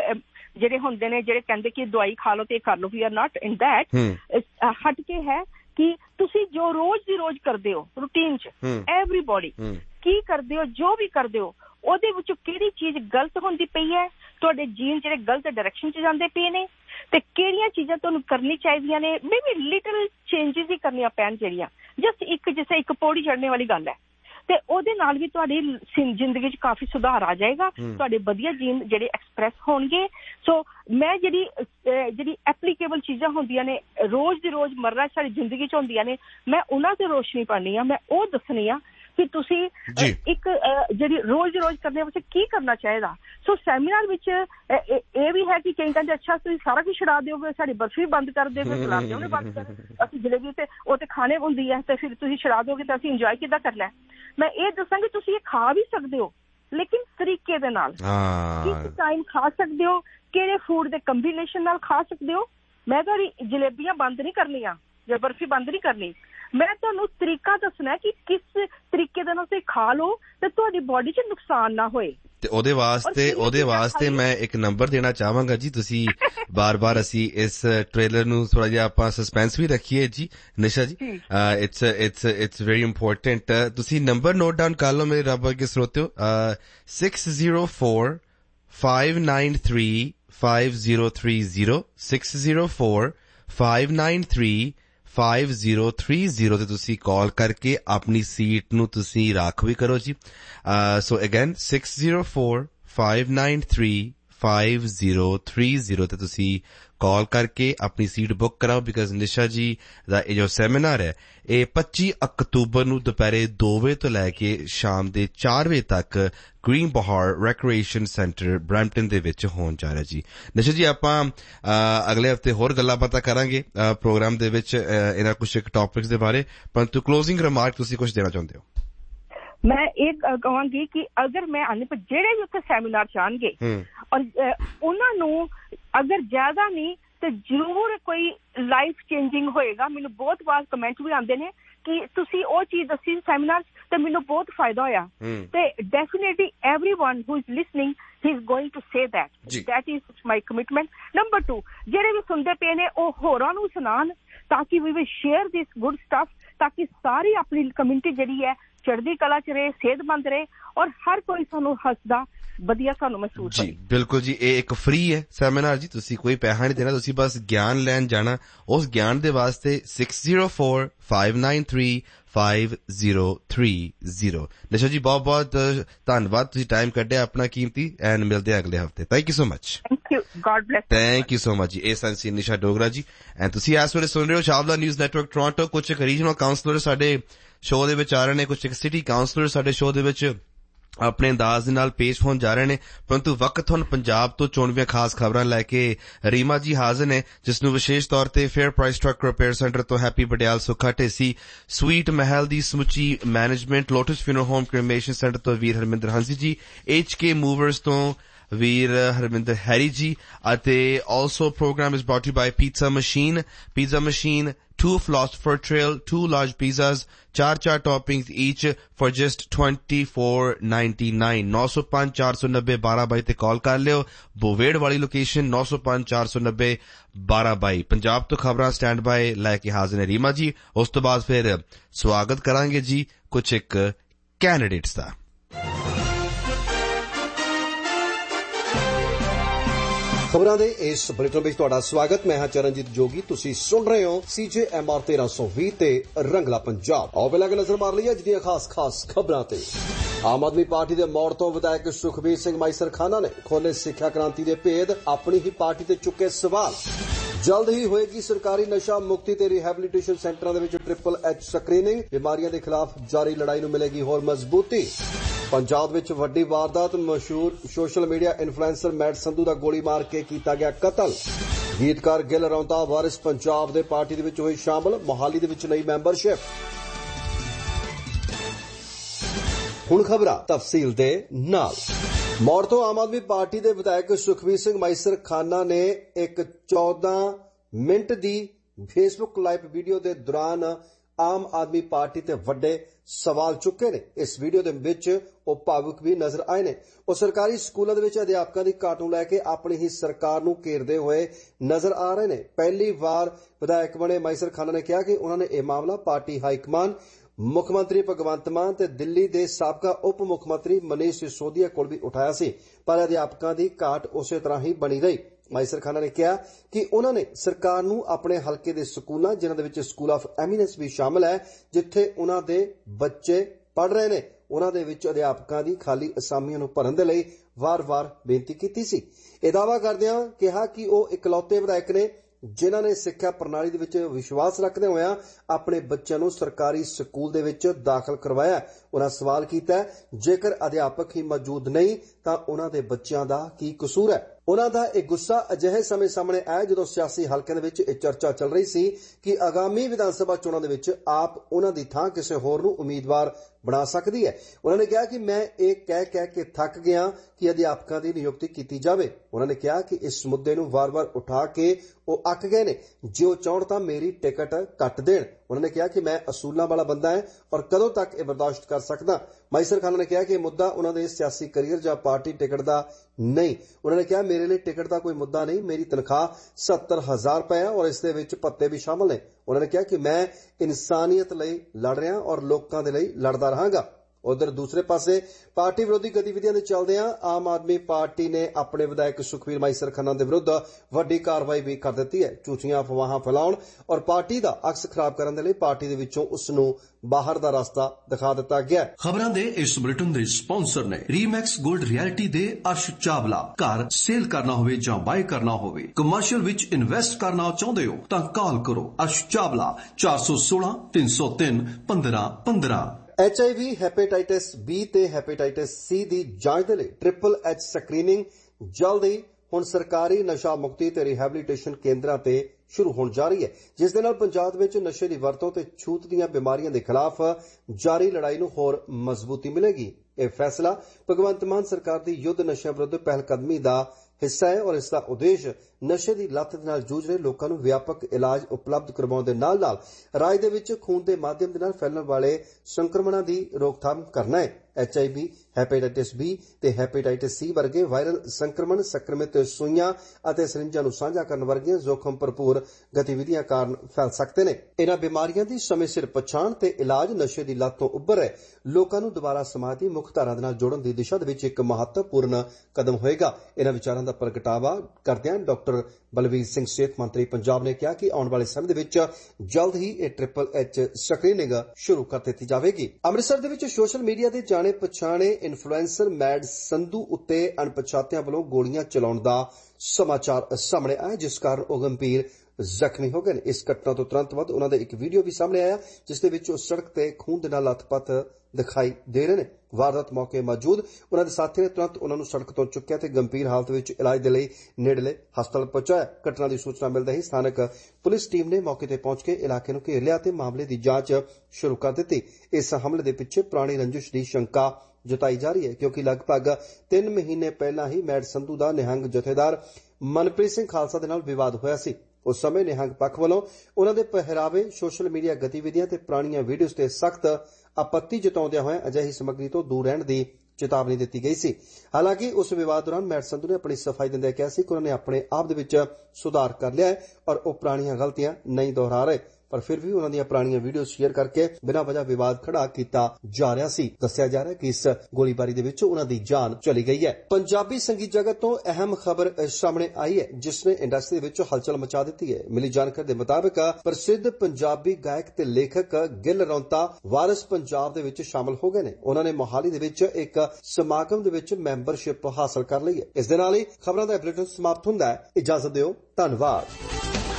ਜਿਹੜੇ ਹੁੰਦੇ ਨੇ ਜਿਹੜੇ ਕਹਿੰਦੇ ਕਿ ਦਵਾਈ ਖਾ ਲਓ ਤੇ ਕਰ ਲਓ, ਵੀ ਆਰ ਨਾਟ ਇਨ ਦੈਟ। ਹਟ ਕੇ ਹੈ ਕਿ ਤੁਸੀਂ ਜੋ ਰੋਜ਼ ਦੀ ਰੋਜ਼ ਕਰਦੇ ਹੋ ਰੂਟੀਨ 'ਚ, ਐਵਰੀਬਾਡੀ ਕੀ ਕਰਦੇ ਹੋ, ਜੋ ਵੀ ਕਰਦੇ ਹੋ ਉਹਦੇ ਵਿੱਚੋਂ ਕਿਹੜੀ ਚੀਜ਼ ਗਲਤ ਹੁੰਦੀ ਪਈ ਹੈ, ਤੁਹਾਡੇ ਜੀਨ ਜਿਹੜੇ ਗਲਤ ਡਾਇਰੈਕਸ਼ਨ 'ਚ ਜਾਂਦੇ ਪਏ ਨੇ ਤੇ ਕਿਹੜੀਆਂ ਚੀਜ਼ਾਂ ਤੁਹਾਨੂੰ ਕਰਨੀ ਚਾਹੀਦੀਆਂ ਨੇ। ਮੇਬੀ ਲਿਟਲ ਚੇਂਜਿਸ ਹੀ ਕਰਨੀਆਂ ਪੈਣ ਜਿਹੜੀਆਂ ਜਸਟ ਇੱਕ ਜਿਵੇਂ ਇੱਕ ਪੌੜੀ ਚੜ੍ਹਨੇ ਵਾਲੀ ਗੱਲ ਹੈ ਤੇ ਉਹਦੇ ਨਾਲ ਵੀ ਤੁਹਾਡੀ ਜ਼ਿੰਦਗੀ 'ਚ ਕਾਫੀ ਸੁਧਾਰ ਆ ਜਾਏਗਾ, ਤੁਹਾਡੇ ਵਧੀਆ ਜੀਨ ਜਿਹੜੇ ਐਕਸਪ੍ਰੈਸ ਹੋਣਗੇ। ਸੋ ਮੈਂ ਜਿਹੜੀ ਜਿਹੜੀ ਐਪਲੀਕੇਬਲ ਚੀਜ਼ਾਂ ਹੁੰਦੀਆਂ ਨੇ ਰੋਜ਼ ਦੀ ਰੋਜ਼ ਮਰਨਾ ਸਾਡੀ ਜ਼ਿੰਦਗੀ 'ਚ ਹੁੰਦੀਆਂ ਨੇ, ਮੈਂ ਉਹਨਾਂ ਤੇ ਰੋਸ਼ਨੀ ਪਾਉਣੀ ਆ, ਮੈਂ ਉਹ ਦੱਸਣੀ ਆ ਕਿ ਤੁਸੀਂ ਇੱਕ ਜਿਹੜੀ ਰੋਜ਼ ਰੋਜ਼ ਕਰਨੇ ਵਾਸਤੇ ਕੀ ਕਰਨਾ ਚਾਹੀਦਾ। ਸੋ ਸੈਮੀਨਾਰ ਵਿੱਚ ਇਹ ਵੀ ਹੈ ਕਿ ਕਈ ਕਹਿੰਦੇ ਅੱਛਾ ਤੁਸੀਂ ਸਾਰਾ ਕੁਝ ਛੁਡਾ ਦਿਓਗੇ, ਸਾਡੀ ਬਰਫੀ ਬੰਦ ਕਰ ਦਿਓਗੇ, ਗੁਲਾਬ ਜਾਮੁਨ ਬੰਦ ਕਰ, ਅਸੀਂ ਜਲੇਬੀ ਤੇ ਉਹ ਤੇ ਖਾਣੇ ਹੁੰਦੀ ਹੈ ਤੇ ਫਿਰ ਤੁਸੀਂ ਛੁਡਾ ਦਿਓਗੇ ਤਾਂ ਅਸੀਂ ਇੰਜੋਏ ਕਿੱਦਾਂ ਕਰਨਾ। ਮੈਂ ਇਹ ਦੱਸਾਂਗੀ ਤੁਸੀਂ ਇਹ ਖਾ ਵੀ ਸਕਦੇ ਹੋ ਲੇਕਿਨ ਤਰੀਕੇ ਦੇ ਨਾਲ, ਕਿਸ ਟਾਈਮ ਖਾ ਸਕਦੇ ਹੋ, ਕਿਹੜੇ ਫੂਡ ਦੇ ਕੰਬੀਨੇਸ਼ਨ ਨਾਲ ਖਾ ਸਕਦੇ ਹੋ। ਮੈਂ ਤੁਹਾਡੀ ਜਲੇਬੀਆਂ ਬੰਦ ਨਹੀਂ ਕਰਨੀਆਂ ਜਾਂ ਬਰਫੀ ਬੰਦ ਨਹੀਂ ਕਰਨੀ, ਮੈਂ ਤੁਹਾਨੂੰ ਤਰੀਕਾ ਦੱਸਣਾ ਕਿ ਕਿਸ ਤਰੀਕੇ ਦੇ ਨਾਲ ਤੁਸੀਂ ਖਾ ਲਓ ਤੇ ਤੁਹਾਡੀ ਬੋਡੀ 'ਚ ਨੁਕਸਾਨ ਨਾ ਹੋਏ। ਤੇ ਉਹਦੇ ਵਾਸਤੇ ਉਹਦੇ ਵਾਸਤੇ ਮੈਂ ਇੱਕ ਨੰਬਰ ਦੇਣਾ ਚਾਹਾਂਗਾ ਜੀ। ਤੁਸੀਂ ਬਾਰ-ਬਾਰ ਅਸੀਂ ਇਸ ਟ੍ਰੇਲਰ ਨੂੰ ਥੋੜਾ ਜਿਹਾ ਆਪਾਂ ਸਸਪੈਂਸ ਵੀ ਰੱਖੀਏ ਜੀ ਨਿਸ਼ਾ ਜੀ, it's it's it's very important. ਤੁਸੀਂ ਨੰਬਰ ਨੋਟ ਡਾਊਨ ਕਰ ਲਓ ਮੇਰੇ ਰੱਬ ਵਰਗੇ ਸਰੋਤਿਓ, six zero four five nine three five zero three zero six zero four five nine three five zero three zero ਤੇ ਤੁਸੀਂ ਕਾਲ ਕਰਕੇ ਆਪਣੀ ਸੀਟ ਨੂੰ ਤੁਸੀਂ ਰਾਖ ਵੀ ਕਰੋ ਜੀ। ਸੋ again six zero four five nine three five zero three zero ਤੇ ਤੁਸੀਂ ਕਾਲ ਕਰਕੇ ਆਪਣੀ ਸੀਟ ਬੁੱਕ ਕਰਾਓ, ਬਿਕਾਜ਼ ਨਿਸ਼ਾ ਜੀ ਦਾ ਇਹ ਜੋ ਸੈਮੀਨਾਰ ਹੈ ਇਹ ਪੱਚੀ ਅਕਤੂਬਰ ਨੂੰ ਦੁਪਹਿਰੇ ਦੋ ਵਜੇ ਤੋਂ ਲੈ ਕੇ ਸ਼ਾਮ ਦੇ ਚਾਰ ਵਜੇ ਤੱਕ ਗ੍ਰੀਨ ਬਹਾਰ ਰੈਕ੍ਰੀਏਸ਼ਨ ਸੈਂਟਰ ਬ੍ਰੈਂਪਟਨ ਦੇ ਵਿੱਚ ਹੋਣ ਜਾ ਰਿਹਾ ਜੀ। ਨਿਸ਼ਾ ਜੀ ਆਪਾਂ ਅਗਲੇ ਹਫ਼ਤੇ ਹੋਰ ਗੱਲਾਂ ਬਾਤਾਂ ਕਰਾਂਗੇ ਪ੍ਰੋਗਰਾਮ ਦੇ ਵਿੱਚ ਇਹਨਾਂ ਕੁਝ ਇੱਕ ਟੌਪਿਕਸ ਦੇ ਬਾਰੇ, ਪਰੰਤੂ ਕਲੋਜ਼ਿੰਗ ਰਿਮਾਰਕ ਤੁਸੀਂ ਕੁਝ ਦੇਣਾ ਚਾਹੁੰਦੇ ਹੋ? ਮੈਂ ਇਹ ਕਹਾਂਗੀ ਕਿ ਅਗਰ ਮੈਂ ਆਨੇ ਪਰ ਜਿਹੜੇ ਵੀ ਉੱਥੇ ਸੈਮੀਨਾਰ ਜਾਣਗੇ ਔਰ ਉਹਨਾਂ ਨੂੰ ਅਗਰ ਜ਼ਿਆਦਾ ਨਹੀਂ ਤੇ ਜ਼ਰੂਰ ਕੋਈ ਲਾਈਫ ਚੇਂਜਿੰਗ ਹੋਏਗਾ। ਮੈਨੂੰ ਬਹੁਤ ਵਾਰ ਕਮੈਂਟ ਵੀ ਆਉਂਦੇ ਨੇ ਕਿ ਤੁਸੀਂ ਉਹ ਚੀਜ਼ ਦੱਸੀ ਸੈਮੀਨਾਰ ਤੇ ਮੈਨੂੰ ਬਹੁਤ ਫਾਇਦਾ ਹੋਇਆ ਤੇ definitely everyone who is listening he is going to say that that is my commitment. Number two, ਜਿਹੜੇ ਵੀ ਸੁਣਦੇ ਪਏ ਨੇ ਉਹ ਹੋਰਾਂ ਨੂੰ ਸੁਣਾਉਣ ताकि we will share this good stuff, ताकि सारी अपनी कम्युनिटी ਜਿਹੜੀ ਹੈ ਚੜ੍ਹਦੀ ਕਲਾ ਚ ਰਹੇ, ਸਿਹਤਮੰਦ ਰਹੇ ਔਰ ਹਰ ਕੋਈ ਸਾਨੂੰ ਹੱਸਦਾ ਵਧੀਆ ਸਾਨੂੰ ਮਹਿਸੂਸ ਹੋਵੇ। ਜੀ ਬਿਲਕੁਲ ਜੀ, ਇਹ ਇੱਕ ਫ੍ਰੀ ਹੈ ਸੈਮੀਨਾਰ ਜੀ, ਤੁਸੀਂ ਕੋਈ ਪੈਸਾ ਨਹੀਂ ਦੇਣਾ, ਤੁਸੀਂ ਬਸ ਗਿਆਨ ਲੈਣ ਜਾਣਾ। ਉਸ ਗਿਆਨ ਦੇ ਵਾਸਤੇ six zero four five nine three five zero three zero. ਨਿਸ਼ਾ ਜੀ ਬਹੁਤ ਬਹੁਤ ਧੰਨਵਾਦ, ਤੁਸੀਂ ਟਾਈਮ ਕੱਢਿਆ ਆਪਣਾ ਕੀਮਤੀ, ਐਂਡ ਮਿਲਦੇ ਆ ਅਗਲੇ ਹਫਤੇ। Thank you so much. Thank you, god bless. Thank you so much ਜੀ। ਇਹ ਸਨ ਸੀ ਨਿਸ਼ਾ ਡੋਗਰਾ ਜੀ, ਐਂਡ ਤੁਸੀਂ ਇਸ ਵੇਲੇ ਸੁਣ ਰਹੇ ਹੋ ਛਾਵਲਾ ਨਿਊਜ਼ ਨੈਟਵਰਕ ਟੋਰਾਂਟੋ। ਕੁਝ ਰੀਜਨਲ ਕਾਉਂਸਲਰ ਸਾਡੇ ਸ਼ੋਅ ਦੇ ਵਿੱਚ ਆ ਰਹੇ ਨੇ, ਕੁਝ ਇੱਕ ਸਿਟੀ ਕਾਉਂਸਲਰ ਸਾਡੇ ਸ਼ੋਅ ਦੇ ਵਿੱਚ ਆਪਣੇ ਅੰਦਾਜ਼ ਦੇ ਨਾਲ ਪੇਸ਼ ਹੋਣ ਜਾ ਰਹੇ ਨੇ, ਪਰੰਤੂ ਵਕਤ ਹੁਣ ਪੰਜਾਬ ਤੋਂ ਚੋਣਵੀਆਂ ਖਾਸ ਖਬਰਾਂ ਲੈ ਕੇ ਰੀਮਾ ਜੀ ਹਾਜ਼ਰ ਨੇ, ਜਿਸ ਨੂੰ ਵਿਸ਼ੇਸ਼ ਤੌਰ ਤੇ fair price truck repair centre ਤੋਂ ਹੈਪੀ ਪਟਿਆਲ, ਸੁੱਖਾ ਢੇਸੀ, ਸਵੀਟ ਮਹਿਲ ਦੀ ਸਮੁੱਚੀ management, lotus funeral home cremation centre ਤੋਂ ਵੀਰ ਹਰਮਿੰਦਰ ਹੰਸੀ ਜੀ, ਐਚ ਕੇ ਮੂਵਰਸ ਤੋਂ ਵੀਰ ਹਰਮਿੰਦਰ ਹੈਰੀ ਜੀ, ਅਤੇ also programme is brought you by pizza machine. Pizza machine, two philosopher trail, two large pizzas, char char toppings each for just twenty-four ninety-nine। nine oh five four nine zero twelve ਬਾਈ ਤੇ ਕਾਲ ਕਰ ਲਿਓ। ਬੋਵੇੜ ਵਾਲੀ location nine oh five four nine zero twelve ਬਾਈ। ਪੰਜਾਬ ਤੋਂ ਖਬਰਾਂ stand bye ਲੈ ਕੇ ਹਾਜ਼ਰ ਨੇ ਰੀਮਾ ਜੀ। ਉਸ ਤੋਂ ਬਾਅਦ ਫਿਰ ਸਵਾਗਤ ਕਰਾਂਗੇ ਜੀ ਕੁਝ ਇੱਕ ਕੈਂਡੀਡੇਟਸ ਦਾ। ਖਬਰਾਂ ਦੇ ਇਸ ਬੁਲੇਟਿਨ ਵਿੱਚ ਤੁਹਾਡਾ ਸਵਾਗਤ। ਮੈਂ ਹਾਂ ਚਰਨਜੀਤ ਜੋਗੀ, ਤੁਸੀਂ ਸੁਣ ਰਹੇ ਹੋ ਸੀ ਜੇ ਐਮ ਆਰ ਤੇਰਾਂ ਸੌ ਵੀਹ ਤੇ ਰੰਗਲਾ ਪੰਜਾਬ। ਆਓ ਪਹਿਲਾਂ ਕਿ ਨਜ਼ਰ ਮਾਰ ਲਈਏ ਅੱਜ ਦੀਆਂ ਖਾਸ ਖਾਸ ਖਬਰਾਂ ਤੇ। ਆਮ ਆਦਮੀ ਪਾਰਟੀ ਦੇ ਮੋੜ ਤੋਂ ਵਿਧਾਇਕ ਸੁਖਬੀਰ ਸਿੰਘ ਮਾਈਸਰਖਾਨਾ ਨੇ ਖੋਲੇ ਸਿੱਖਿਆ ਕ੍ਰਾਂਤੀ ਦੇ ਭੇਦ, ਆਪਣੀ ਹੀ ਪਾਰਟੀ ਤੇ ਚੁੱਕੇ ਸਵਾਲ। ਜਲਦ ਹੀ ਹੋਏਗੀ ਸਰਕਾਰੀ ਨਸ਼ਾ ਮੁਕਤੀ ਤੇ ਰਿਹੈਬਲੀਟੇਸ਼ਨ ਸੈਂਟਰਾਂ ਦੇ ਵਿੱਚ ਟ੍ਰਿਪਲ ਐਚ ਸਕਰੀਨਿੰਗ, ਬਿਮਾਰੀਆਂ ਦੇ ਖਿਲਾਫ ਜਾਰੀ ਲੜਾਈ ਨੂੰ ਮਿਲੇਗੀ ਹੋਰ ਮਜ਼ਬੂਤੀ। ਪੰਜਾਬ ਵਿੱਚ ਵੱਡੀ ਵਾਰਦਾਤ, ਮਸ਼ਹੂਰ social media influencer mat Sandhu ਦਾ ਗੋਲੀ ਮਾਰ ਕੇ ਕੀਤਾ ਗਿਆ ਕਤਲ। ਗੀਤਕਾਰ ਗਿੱਲ ਰੌਂਤਾ ਵਾਰਿਸ ਪੰਜਾਬ ਦੇ ਪਾਰਟੀ ਦੇ ਵਿੱਚ ਹੋਈ ਸ਼ਾਮਲ, ਮੋਹਾਲੀ ਦੇ ਵਿੱਚ ਲਈ ਮੈਂਬਰਸ਼ਿਪ। ਹੁਣ ਖਬਰਾਂ ਤਫਸੀਲ ਦੇ ਨਾਲ। ਮੌੜ ਤੋਂ ਆਮ ਆਦਮੀ ਪਾਰਟੀ ਦੇ ਵਿਧਾਇਕ ਸੁਖਬੀਰ ਸਿੰਘ ਮਾਈਸਰਖਾਨਾ ਨੇ ਇੱਕ ਚੌਦਾਂ ਮਿੰਟ ਦੀ ਫੇਸਬੁੱਕ ਲਾਈਵ ਵੀਡੀਓ ਦੇ ਦੌਰਾਨ ਆਮ ਆਦਮੀ ਪਾਰਟੀ ਤੇ ਵੱਡੇ ਸਵਾਲ ਚੁੱਕੇ ਨੇ। ਇਸ ਵੀਡੀਓ ਦੇ ਵਿੱਚ ਉਹ ਭਾਵੁਕ ਵੀ ਨਜ਼ਰ ਆਏ ਨੇ। ਉਹ ਸਰਕਾਰੀ ਸਕੂਲਾਂ ਦੇ ਵਿੱਚ ਅਧਿਆਪਕਾਂ ਦੀ ਘਾਟ ਨੂੰ ਲੈ ਕੇ ਆਪਣੀ ਹੀ ਸਰਕਾਰ ਨੂੰ ਘੇਰਦੇ ਹੋਏ ਨਜ਼ਰ ਆ ਰਹੇ ਨੇ। ਪਹਿਲੀ ਵਾਰ ਵਿਧਾਇਕ ਬਣੇ ਮਾਈਸਰਖਾਨਾ ਨੇ ਕਿਹਾ ਕਿ ਉਹਨਾਂ ਨੇ ਇਹ ਮਾਮਲਾ ਪਾਰਟੀ ਹਾਈਕਮਾਨ, ਮੁੱਖ ਮੰਤਰੀ ਭਗਵੰਤ ਮਾਨ ਤੇ ਦਿੱਲੀ ਦੇ ਸਾਬਕਾ ਉਪ ਮੁੱਖ ਮੰਤਰੀ ਮਨੀਸ਼ ਸਿਸੋਦੀਆ ਕੋਲ ਵੀ ਉਠਾਇਆ ਸੀ, ਪਰ ਅਧਿਆਪਕਾਂ ਦੀ ਘਾਟ ਉਸੇ ਤਰ੍ਹਾਂ ਹੀ ਬਣੀ ਰਹੀ। ਮਾਈਸਰਖਾਨਾ ਨੇ ਕਿਹਾ ਕਿ ਉਹਨਾਂ ਨੇ ਸਰਕਾਰ ਨੂੰ ਆਪਣੇ ਹਲਕੇ ਦੇ ਸਕੂਲਾਂ, ਜਿਨ੍ਹਾਂ ਦੇ ਵਿੱਚ ਸਕੂਲ ਆਫ ਐਮੀਨੈਂਸ ਵੀ ਸ਼ਾਮਲ ਹੈ, ਜਿੱਥੇ ਉਹਨਾਂ ਦੇ ਬੱਚੇ ਪੜ੍ਹ ਰਹੇ ਨੇ, ਉਹਨਾਂ ਦੇ ਵਿੱਚ ਅਧਿਆਪਕਾਂ ਦੀ ਖਾਲੀ ਅਸਾਮੀਆਂ ਨੂੰ ਭਰਨ ਦੇ ਲਈ ਵਾਰ-ਵਾਰ ਬੇਨਤੀ ਕੀਤੀ ਸੀ। ਇਹ ਦਾਅਵਾ ਕਰਦਿਆਂ ਕਿਹਾ ਕਿ ਉਹ ਇਕਲੌਤੇ ਵਿਧਾਇਕ ਨੇ ਜਿਨ੍ਹਾਂ ਨੇ ਸਿੱਖਿਆ ਪ੍ਰਣਾਲੀ ਦੇ ਵਿੱਚ ਵਿਸ਼ਵਾਸ ਰੱਖਦੇ ਹੋਇਆਂ ਆਪਣੇ ਬੱਚਿਆਂ ਨੂੰ ਸਰਕਾਰੀ ਸਕੂਲ ਦੇ ਵਿੱਚ ਦਾਖਲ ਕਰਵਾਇਆ। ਉਹਨਾਂ ਸਵਾਲ ਕੀਤਾ, ਜੇਕਰ ਅਧਿਆਪਕ ਹੀ ਮੌਜੂਦ ਨਹੀਂ ਤਾਂ ਉਹਨਾਂ ਦੇ ਬੱਚਿਆਂ ਦਾ ਕੀ ਕਸੂਰ ਹੈ। ਉਹਨਾਂ ਦਾ ਇਹ ਗੁੱਸਾ ਅਜਿਹੇ ਸਮੇਂ ਸਾਹਮਣੇ ਆਇਆ ਜਦੋਂ ਸਿਆਸੀ ਹਲਕਿਆਂ ਦੇ ਵਿੱਚ ਇਹ ਚਰਚਾ ਚੱਲ ਰਹੀ ਸੀ ਕਿ ਆਗਾਮੀ ਵਿਧਾਨ ਸਭਾ ਚੋਣਾਂ ਦੇ ਵਿੱਚ ਆਪ ਉਹਨਾਂ ਦੀ ਥਾਂ ਕਿਸੇ ਹੋਰ ਨੂੰ ਉਮੀਦਵਾਰ ਬਣਾ ਸਕਦੀ ਹੈ। ਉਹਨਾਂ ਨੇ ਕਿਹਾ ਕਿ ਮੈਂ ਇਹ ਕਹਿ ਕਹਿ ਕੇ ਥੱਕ ਗਿਆ ਕਿ ਅਧਿਆਪਕਾਂ ਦੀ ਨਿਯੁਕਤੀ ਕੀਤੀ ਜਾਵੇ। ਉਹਨਾਂ ਨੇ ਕਿਹਾ ਕਿ ਇਸ ਮੁੱਦੇ ਨੂੰ ਵਾਰ-ਵਾਰ ਉਠਾ ਕੇ ਉਹ ਅੱਕ ਗਏ ਨੇ, ਜੇ ਉਹ ਚਾਹਣ ਤਾਂ ਮੇਰੀ ਟਿਕਟ ਕੱਟ ਦੇਣ। ਉਹਨਾਂ ਨੇ ਕਿਹਾ ਕਿ ਮੈਂ ਅਸੂਲਾਂ ਵਾਲਾ ਬੰਦਾ ਹਾਂ ਔਰ ਕਦੋਂ ਤੱਕ ਇਹ ਬਰਦਾਸ਼ਤ ਕਰ ਸਕਦਾ। ਮਾਈਸਰਖਾਨਾ ਨੇ ਕਿਹਾ ਕਿ ਇਹ ਮੁੱਦਾ ਉਹਨਾਂ ਦੇ ਸਿਆਸੀ ਕਰੀਅਰ ਜਾਂ ਪਾਰਟੀ ਟਿਕਟ ਦਾ ਨਹੀਂ। ਉਹਨਾਂ ਨੇ ਕਿਹਾ ਮੇਰੇ ਲਈ ਟਿਕਟ ਦਾ ਕੋਈ ਮੁੱਦਾ ਨਹੀਂ, ਮੇਰੀ ਤਨਖਾਹ ਸੱਤਰ ਹਜ਼ਾਰ ਰੁਪਏ ਹੈ ਔਰ ਇਸ ਦੇ ਵਿੱਚ ਭੱਤੇ ਵੀ ਸ਼ਾਮਲ ਨੇ। ਉਹਨਾਂ ਨੇ ਕਿਹਾ ਕਿ ਮੈਂ ਇਨਸਾਨੀਅਤ ਲਈ ਲੜ ਰਿਹਾ ਔਰ ਲੋਕਾਂ ਦੇ ਲਈ ਲੜਦਾ ਰਹਾਂਗਾ। ਉਧਰ ਦੂਸਰੇ ਪਾਸੇ ਪਾਰਟੀ ਵਿਰੋਧੀ ਗਤੀਵਿਧੀਆਂ ਦੇ ਚੱਲਦਿਆਂ ਆਮ ਆਦਮੀ ਪਾਰਟੀ ਨੇ ਆਪਣੇ ਵਿਧਾਇਕ ਸੁਖਬੀਰ ਮਾਈਸਰਖਾਨਾ ਦੇ ਵਿਰੁੱਧ ਵੱਡੀ ਕਾਰਵਾਈ ਵੀ ਕਰ ਦਿੱਤੀ ਹੈ। ਝੂਠੀਆਂ ਅਫਵਾਹਾਂ ਫੈਲਾਉਣ ਔਰ ਪਾਰਟੀ ਦਾ ਅਕਸ ਖਰਾਬ ਕਰਨ ਦੇ ਲਈ ਪਾਰਟੀ ਦੇ ਵਿੱਚੋਂ ਉਸ ਨੂੰ ਬਾਹਰ ਦਾ ਰਸਤਾ ਦਿਖਾ ਦਿੱਤਾ ਗਿਆ। ਖਬਰਾਂ ਦੇ ਇਸ ਬੁਲੇਟਿਨ ਦੇ ਸਪਾਂਸਰ ਨੇ ਰੀਮੈਕਸ ਗੋਲਡ ਰਿਐਲਿਟੀ ਦੇ ਅਰਸ਼ ਚਾਵਲਾ। ਘਰ ਸੇਲ ਕਰਨਾ ਹੋਵੇ ਜਾਂ ਬਾਏ ਕਰਨਾ ਹੋਵੇ, ਕਮਰਸ਼ੀਅਲ ਵਿੱਚ ਇਨਵੈਸਟ ਕਰਨਾ ਚਾਹੁੰਦੇ ਹੋ ਤਾਂ ਕਾਲ ਕਰੋ ਅਰਸ਼ ਚਾਵਲਾ ਚਾਰ ਸੌ ਸੋਲਾਂ ਤਿੰਨ ਸੌ ਤਿੰਨ ਪੰਦਰਾਂ ਪੰਦਰਾਂ। H I we, hepatitis B ਤੇ ਹੈਪੇਟਾਈਟਸ ਸੀ ਦੀ ਜਾਂਚ ਦੇ ਲਈ ਟ੍ਰਿਪਲ ਐਚ ਸਕਰੀਨਿੰਗ ਜਲਦ ਹੀ ਹੁਣ ਸਰਕਾਰੀ ਨਸ਼ਾ ਮੁਕਤੀ ਤੇ ਰਿਹੈਬਲੀਟੇਸ਼ਨ ਕੇਂਦਰਾਂ ਤੇ ਸ਼ੁਰੂ ਹੋਣ ਜਾ ਰਹੀ ਹੈ, ਜਿਸ ਦੇ ਨਾਲ ਪੰਜਾਬ ਵਿੱਚ ਨਸ਼ੇ ਦੀ ਵਰਤੋਂ ਤੇ ਛੂਤ ਦੀਆਂ ਬਿਮਾਰੀਆਂ ਦੇ ਖਿਲਾਫ ਜਾਰੀ ਲੜਾਈ ਨੂੰ ਹੋਰ ਮਜ਼ਬੂਤੀ ਮਿਲੇਗੀ। ਇਹ ਫੈਸਲਾ ਭਗਵੰਤ ਮਾਨ ਸਰਕਾਰ ਦੀ ਯੁੱਧ ਨਸ਼ਿਆਂ ਵਿਰੁੱਧ ਪਹਿਲਕਦਮੀ ਦਾ ਹਿੱਸਾ ਹੈ ਔਰ ਇਸ ਦਾ ਉਦੇਸ਼ ਨਸ਼ੇ ਦੀ ਲੱਤ ਦੇ ਨਾਲ ਜੂਝ ਰਹੇ ਲੋਕਾਂ ਨੂੰ ਵਿਆਪਕ ਇਲਾਜ ਉਪਲਬਧ ਕਰਵਾਉਣ ਦੇ ਨਾਲ ਨਾਲ ਰਾਜ ਦੇ ਵਿੱਚ ਖੂਨ ਦੇ ਮਾਧਿਅਮ ਦੇ ਨਾਲ ਫੈਲਣ ਵਾਲੇ ਸੰਕਰਮਣਾਂ ਦੀ ਰੋਕਥਾਮ ਕਰਨਾ ਹੈ। H I we, hepatitis B ਤੇ ਹੈਪੇਟਾਈਟਿਸ ਸੀ ਵਰਗੇ ਵਾਇਰਲ ਸੰਕਰਮਣ ਸੰਕਰਮਿਤ ਸੂਈਆਂ ਅਤੇ ਸਰਿੰਜਾਂ ਨੂੰ ਸਾਂਝਾ ਕਰਨ ਵਰਗੀਆਂ ਜ਼ੋਖਮ ਭਰਪੂਰ ਗਤੀਵਿਧੀਆਂ ਕਾਰਨ ਫੈਲ ਸਕਦੇ ਨੇ। ਇਹਨਾਂ ਬਿਮਾਰੀਆਂ ਦੀ ਸਮੇਂ ਸਿਰ ਪਛਾਣ ਤੇ ਇਲਾਜ ਨਸ਼ੇ ਦੀ ਲੱਤ ਤੋਂ ਉੱਭਰ ਰਹੇ ਲੋਕਾਂ ਨੂੰ ਦੁਬਾਰਾ ਸਮਾਜ ਦੀ ਮੁੱਖ ਧਾਰਾ ਦੇ ਨਾਲ ਜੋੜਨ ਦੀ ਦਿਸ਼ਾ ਦੇ ਵਿੱਚ ਇੱਕ ਮਹੱਤਵਪੂਰਨ ਕਦਮ ਹੋਏਗਾ। ਇਹਨਾਂ ਵਿਚਾਰਾਂ ਦਾ ਪ੍ਰਗਟਾਵਾ ਕਰਦਿਆਂ ਡਾਕਟਰ ਬਲਵੀਰ ਸਿੰਘ ਸਿਹਤ ਮੰਤਰੀ ਪੰਜਾਬ ਨੇ ਕਿਹਾ ਕਿ ਆਉਣ ਵਾਲੇ ਸਮੇਂ ਦੇ ਵਿੱਚ ਜਲਦ ਹੀ ਇਹ ਟ੍ਰਿਪਲ ਐਚ ਸਕਰੀਨਿੰਗ ਸ਼ੁਰੂ ਕਰ ਦਿੱਤੀ ਜਾਵੇਗੀ। ਅੰਮ੍ਰਿਤਸਰ ਦੇ ਵਿੱਚ ਸੋਸ਼ਲ ਮੀਡੀਆ ਦੇ ਜਾਣੇ ਪਛਾਣੇ ਇਨਫਲੂਐਂਸਰ ਮੈਡ ਸੰਧੂ ਉੱਤੇ ਅਣਪਛਾਤਿਆਂ ਵੱਲੋਂ ਗੋਲੀਆਂ ਚਲਾਉਣ ਦਾ ਸਮਾਚਾਰ ਸਾਹਮਣੇ ਆਇਆ, ਜਿਸ ਕਾਰਨ ਉਹ ਗੰਭੀਰ ਜ਼ਖਮੀ ਹੋ ਗਏ। ਇਸ ਘਟਨਾ ਤੋਂ ਤੁਰੰਤ ਬਾਅਦ ਉਹਨਾਂ ਦਾ ਇੱਕ ਵੀਡੀਓ ਵੀ ਸਾਹਮਣੇ ਆਇਆ, ਜਿਸ ਦੇ ਵਿੱਚ ਉਹ ਸੜਕ ਤੇ ਖੂਨ ਦੇ ਨਾਲ ਲੱਥਪੱਥ ਦਿਖਾਈ ਦੇ ਰਹੇ ਨੇ। ਵਾਰਦਾਤ ਮੌਕੇ ਮੌਜੂਦ ਉਹਨਾਂ ਦੇ ਸਾਥੀ ਨੇ ਤੁਰੰਤ ਉਹਨਾਂ ਨੂੰ ਸੜਕ ਤੋਂ ਚੁੱਕਿਆ ਤੇ ਗੰਭੀਰ ਹਾਲਤ ਵਿੱਚ ਇਲਾਜ ਦੇ ਲਈ ਨੇੜਲੇ ਹਸਪਤਾਲ ਪਹੁੰਚਾਇਆ। ਘਟਨਾ ਦੀ ਸੂਚਨਾ ਮਿਲਦੇ ਹੀ ਸਥਾਨਕ ਪੁਲਿਸ ਟੀਮ ਨੇ ਮੌਕੇ ਤੇ ਪਹੁੰਚ ਕੇ ਇਲਾਕੇ ਨੂੰ ਘੇਰ ਲਿਆ ਤੇ ਮਾਮਲੇ ਦੀ ਜਾਂਚ ਸ਼ੁਰੂ ਕਰ ਦਿੱਤੀ। ਇਸ ਹਮਲੇ ਦੇ ਪਿੱਛੇ ਪੁਰਾਣੀ ਰੰਜਿਸ਼ ਦੀ ਸ਼ੰਕਾ ਜਤਾਈ ਜਾ ਰਹੀ ਹੈ, ਕਿਉਂਕਿ ਲਗਭਗ ਤਿੰਨ ਮਹੀਨੇ ਪਹਿਲਾਂ ਹੀ ਮੈਡ ਸੰਧੂ ਦਾ ਨਿਹੰਗ ਜਥੇਦਾਰ ਮਨਪ੍ਰੀਤ ਸਿੰਘ ਖਾਲਸਾ ਦੇ ਨਾਲ ਵਿਵਾਦ ਹੋਇਆ ਸੀ। ਉਸ ਸਮੇਂ ਨਿਹੰਗ ਪੱਖ ਵੱਲੋਂ ਉਹਨਾਂ ਦੇ ਪਹਿਰਾਵੇ, ਸੋਸ਼ਲ ਮੀਡੀਆ ਗਤੀਵਿਧੀਆਂ ਤੇ ਪੁਰਾਣੀਆਂ ਵੀਡੀਓਜ਼ ਤੇ ਸਖਤ ਆਪੱਤੀ ਜਤਾਉਂਦਿਆਂ ਹੋਇਆਂ ਅਜਿਹੀ ਸਮੱਗਰੀ ਤੋਂ ਦੂਰ ਰਹਿਣ ਦੀ ਚੇਤਾਵਨੀ ਦਿੱਤੀ ਗਈ ਸੀ। ਹਾਲਾਂਕਿ ਉਸ ਵਿਵਾਦ ਦੌਰਾਨ ਮੈਡ ਸੰਧੂ ਨੇ ਆਪਣੀ ਸਫਾਈ ਦਿੰਦਿਆਂ ਕਿਹਾ ਸੀ ਕਿ ਉਹਨਾਂ ਨੇ ਆਪਣੇ ਆਪ ਦੇ ਵਿੱਚ ਸੁਧਾਰ ਕਰ ਲਿਆ ਹੈ ਔਰ ਉਹ ਪੁਰਾਣੀਆਂ ਗਲਤੀਆਂ ਨਹੀਂ ਦੁਹਰਾ ਰਹੇ, ਪਰ ਫਿਰ ਵੀ ਉਹਨਾਂ ਦੀਆਂ ਪੁਰਾਣੀਆਂ ਵੀਡੀਓ ਸ਼ੇਅਰ ਕਰਕੇ ਬਿਨਾਂ ਵਜ੍ਹਾ ਵਿਵਾਦ ਖੜਾ ਕੀਤਾ ਜਾ ਰਿਹਾ ਸੀ। ਦੱਸਿਆ ਜਾ ਰਿਹਾ ਕਿ ਇਸ ਗੋਲੀਬਾਰੀ ਦੇ ਵਿੱਚ ਉਹਨਾਂ ਦੀ ਜਾਨ ਚਲੀ ਗਈ ਹੈ। ਪੰਜਾਬੀ ਸੰਗੀਤ ਜਗਤ ਤੋਂ ਅਹਿਮ ਖਬਰ ਸਾਹਮਣੇ ਆਈ ਹੈ, ਜਿਸ ਨੇ ਇੰਡਸਟਰੀ ਦੇ ਵਿੱਚ ਹਲਚਲ ਮਚਾ ਦਿੱਤੀ ਹੈ। ਮਿਲੀ ਜਾਣਕਾਰੀ ਦੇ ਮੁਤਾਬਕ ਪ੍ਰਸਿੱਧ ਪੰਜਾਬੀ ਗਾਇਕ ਤੇ ਲੇਖਕ ਗਿੱਲ ਰੌਂਤਾ ਵਾਰਿਸ ਪੰਜਾਬ ਦੇ ਵਿੱਚ ਸ਼ਾਮਲ ਹੋ ਗਏ ਨੇ। ਉਹਨਾਂ ਨੇ ਮੋਹਾਲੀ ਦੇ ਵਿੱਚ ਇੱਕ ਸਮਾਗਮ ਦੇ ਵਿੱਚ ਮੈਂਬਰਸ਼ਿਪ ਹਾਸਲ ਕਰ ਲਈ ਹੈ। ਇਸ ਦੇ ਨਾਲ ਹੀ ਖਬਰਾਂ ਦਾ ਬੁਲੇਟਿਨ ਸਮਾਪਤ ਹੁੰਦਾ ਹੈ। ਇਜਾਜ਼ਤ ਦਿਓ, ਧੰਨਵਾਦ।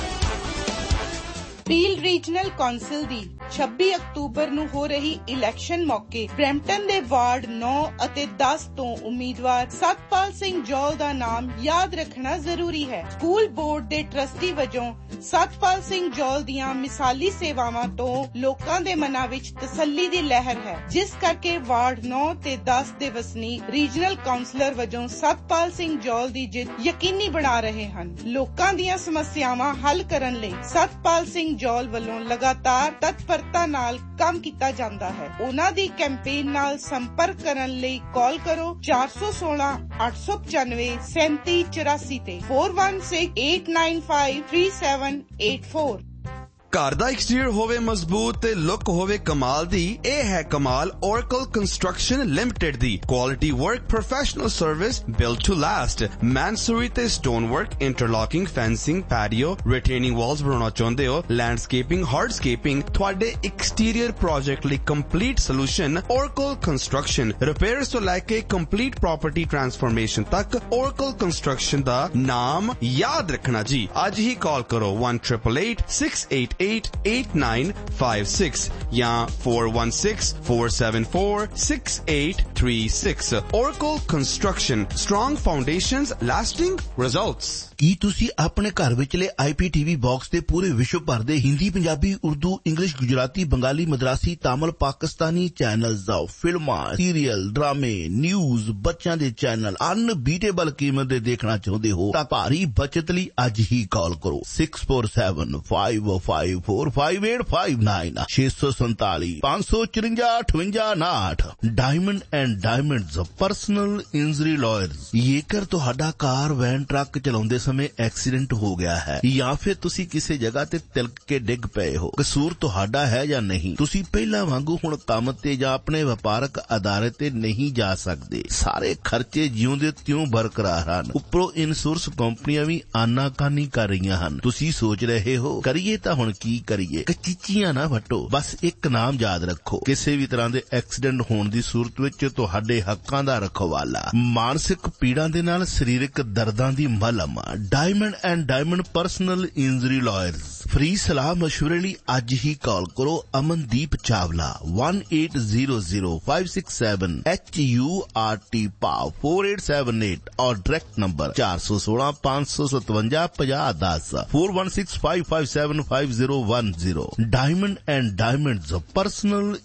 ਪੀਲ ਰੀਜਨਲ ਕੌਂਸਲ ਦੀ ਛੱਬੀ ਅਕਤੂਬਰ ਨੂੰ ਹੋ ਰਹੀ ਇਲੈਕਸ਼ਨ ਮੌਕੇ ਬਰੈਂਪਟਨ ਦੇ ਵਾਰਡ ਨੌ ਅਤੇ ਦਸ ਤੋਂ ਉਮੀਦਵਾਰ ਸਤਪਾਲ ਸਿੰਘ ਜੌਲ ਦਾ ਨਾਮ ਯਾਦ ਰੱਖਣਾ ਜ਼ਰੂਰੀ ਹੈ। ਸਕੂਲ ਬੋਰਡ ਦੇ ਟਰਸਟੀ ਵਜੋਂ ਸਤਪਾਲ ਸਿੰਘ ਜੌਲ ਦੀਆਂ ਮਿਸਾਲੀ ਸੇਵਾਵਾਂ ਤੋਂ ਲੋਕਾਂ ਦੇ ਮਨਾਂ ਵਿੱਚ ਤਸੱਲੀ ਦੀ ਲਹਿਰ ਹੈ, ਜਿਸ ਕਰਕੇ ਵਾਰਡ ਨੌ ਤੇ ਦਸ ਦੇ ਵਸਨੀਕ ਰੀਜਨਲ ਕਾਉਂਸਲਰ ਵਜੋਂ ਸਤਪਾਲ ਸਿੰਘ ਜੌਲ ਦੀ ਜਿੱਤ ਯਕੀਨੀ ਬਣਾ ਰਹੇ ਹਨ। ਲੋਕਾਂ ਦੀਆਂ ਸਮੱਸਿਆਵਾਂ ਹੱਲ ਕਰਨ ਲਈ ਸਤਪਾਲ ਸਿੰਘ ਜੌਲ ਵੱਲੋਂ ਲਗਾਤਾਰ ਤਤਪਰਤਾ ਨਾਲ ਕੰਮ ਕੀਤਾ ਜਾਂਦਾ ਹੈ। ਉਹਨਾਂ ਦੀ ਕੈਂਪੇਨ ਨਾਲ ਸੰਪਰਕ ਕਰਨ ਲਈ ਕਾਲ ਕਰੋ ਚਾਰ ਸੌ ਸੋਲਾਂ ਅੱਠ ਸੌ ਪਚਾਨਵੇਂ ਸੈਂਤੀ ਚੁਰਾਸੀ ਤੇ four one six eight nine five three seven eight four। ਘਰ ਦਾ ਐਕਸਟੀਰੀਅਰ ਹੋਵੇ ਮਜ਼ਬੂਤ ਤੇ ਲੁੱਕ ਹੋਵੇ ਕਮਾਲ ਦੀ, ਇਹ ਹੈ ਕਮਾਲ Oracle Construction Limited the quality work, professional service, build to last. ਮੈਨਸੂਰੀ ਤੇ stone work, ਇੰਟਰਲੌਕਿੰਗ, fencing, patio, ਰਿਟੇਨਿੰਗ Waltz ਬਣਾਉਣਾ ਚਾਹੁੰਦੇ ਹੋ, ਲੈਂਡਸਕੇਪਿੰਗ, ਹਾਰਡਸਕੇਪਿੰਗ, ਤੁਹਾਡੇ ਐਕਸਟੀਰੀਅਰ ਪ੍ਰੋਜੈਕਟ ਲਈ complete solution Oracle Construction। Repairs ਤੋਂ ਲੈ ਕੇ ਕੰਪਲੀਟ ਪ੍ਰੋਪਰਟੀ ਟ੍ਰਾਂਸਫਰਮੇਸ਼ਨ ਤੱਕ Oracle Construction ਦਾ ਨਾਮ ਯਾਦ ਰੱਖਣਾ ਜੀ। ਅੱਜ ਹੀ ਕਾਲ ਕਰੋ one eight eight eight six eight eight eight nine five six या four one six four seven four six eight three six। Oracle Construction, strong foundations, lasting results। ਕੀ ਤੁਸੀਂ ਆਪਣੇ ਘਰ ਵਿਚਲੇ ਆਈ ਪੀ ਟੀ ਵੀ ਬਾਕਸ ਤੇ ਪੂਰੇ ਵਿਸ਼ਵ ਭਰ ਦੇ ਹਿੰਦੀ, ਪੰਜਾਬੀ, ਉਰਦੂ, ਇੰਗਲਿਸ਼, ਗੁਜਰਾਤੀ, ਬੰਗਾਲੀ, ਮਦਰਾਸੀ, ਤਾਮਿਲ, ਪਾਕਿਸਤਾਨੀ ਚੈਨਲਸ ਦਾ ਫਿਲਮਾਂ, ਸੀਰੀਅਲ, ਡਰਾਮੇ, ਨਿਊਜ਼, ਬੱਚਿਆਂ ਦੇ ਚੈਨਲ ਅਨਬੀਟੇਬਲ ਕੀਮਤ ਦੇ ਦੇਖਣਾ ਚਾਹੁੰਦੇ ਹੋ ਤਾਂ ਭਾਰੀ ਬਚਤ ਲਈ ਅੱਜ ਹੀ ਕਾਲ ਕਰੋ six four seven five five four five eight five nine ਛੇ ਸੌ ਸੰਤਾਲੀ ਪੰਜ ਸੌ ਚੁਰੰਜਾ ਅਠਵੰਜਾ ਉਨਾਹਠ। Diamond and diamonds personal injury lawyers. ਜੇਕਰ ਤੁਹਾਡਾ ਕਾਰ, ਵੈਨ, ਟਰੱਕ ਚਲਾਉਂਦੇ ਸਮੇਂ ਐਕਸੀਡੈਂਟ ਹੋ ਗਿਆ ਹੈ ਜਾਂ ਫਿਰ ਤੁਸੀਂ ਕਿਸੇ ਜਗ੍ਹਾ ਤੇ ਤਿਲਕ ਕੇ ਡਿੱਗ ਪਏ ਹੋ, ਕਸੂਰ ਤੁਹਾਡਾ ਹੈ ਜਾਂ ਨਹੀਂ, ਤੁਸੀਂ ਪਹਿਲਾਂ ਵਾਂਗੂ ਹੁਣ ਕੰਮ ਤੇ ਜਾਂ ਆਪਣੇ ਵਪਾਰਕ ਅਦਾਰੇ ਤੇ ਨਹੀਂ ਜਾ ਸਕਦੇ। ਸਾਰੇ ਖਰਚੇ ਜਿਉਂਦੇ ਤਿਉਂ ਬਰਕਰਾਰ ਹਨ। ਉੱਪਰੋਂ ਇੰਸ਼ੋਰੈਂਸ ਕੰਪਨੀਆਂ ਵੀ ਆਨਾਕਾਨੀ ਕਰ ਰਹੀਆਂ ਹਨ। ਤੁਸੀਂ ਸੋਚ ਰਹੇ ਹੋ ਕਰੀਏ ਤਾਂ ਹੁਣ ਕੀ ਕਰੀਏ? ਕਚੀਚੀਆਂ ਨਾ ਵੱਟੋ, ਬਸ ਇੱਕ ਨਾਮ ਯਾਦ ਰੱਖੋ। ਕਿਸੇ ਵੀ ਤਰ੍ਹਾਂ ਦੇ ਐਕਸੀਡੈਂਟ ਹੋਣ ਦੀ ਸੂਰਤ ਵਿੱਚ ਤੁਹਾਡੇ ਹੱਕਾਂ ਦਾ ਰਖਵਾਲਾ, ਮਾਨਸਿਕ ਪੀੜਾਂ ਦੇ ਨਾਲ ਸਰੀਰਕ ਦਰਦਾਂ ਦੀ ਮਲਮ, diamond and diamond personal injury lawyers. Free ਸਲਾਹ ਮਸ਼ਵਰੇ ਲਈ ਅੱਜ ਹੀ ਕਾਲ ਕਰੋ Amandeep Chawla one eight zero zero five six seven H U R T ਪਾਵ four eight seven eight और डायरेक्ट नंबर चार सौ सोलह पांच सौ सतवंजा पचास दस four one six five five seven five zero one zero। Diamond and diamonds personal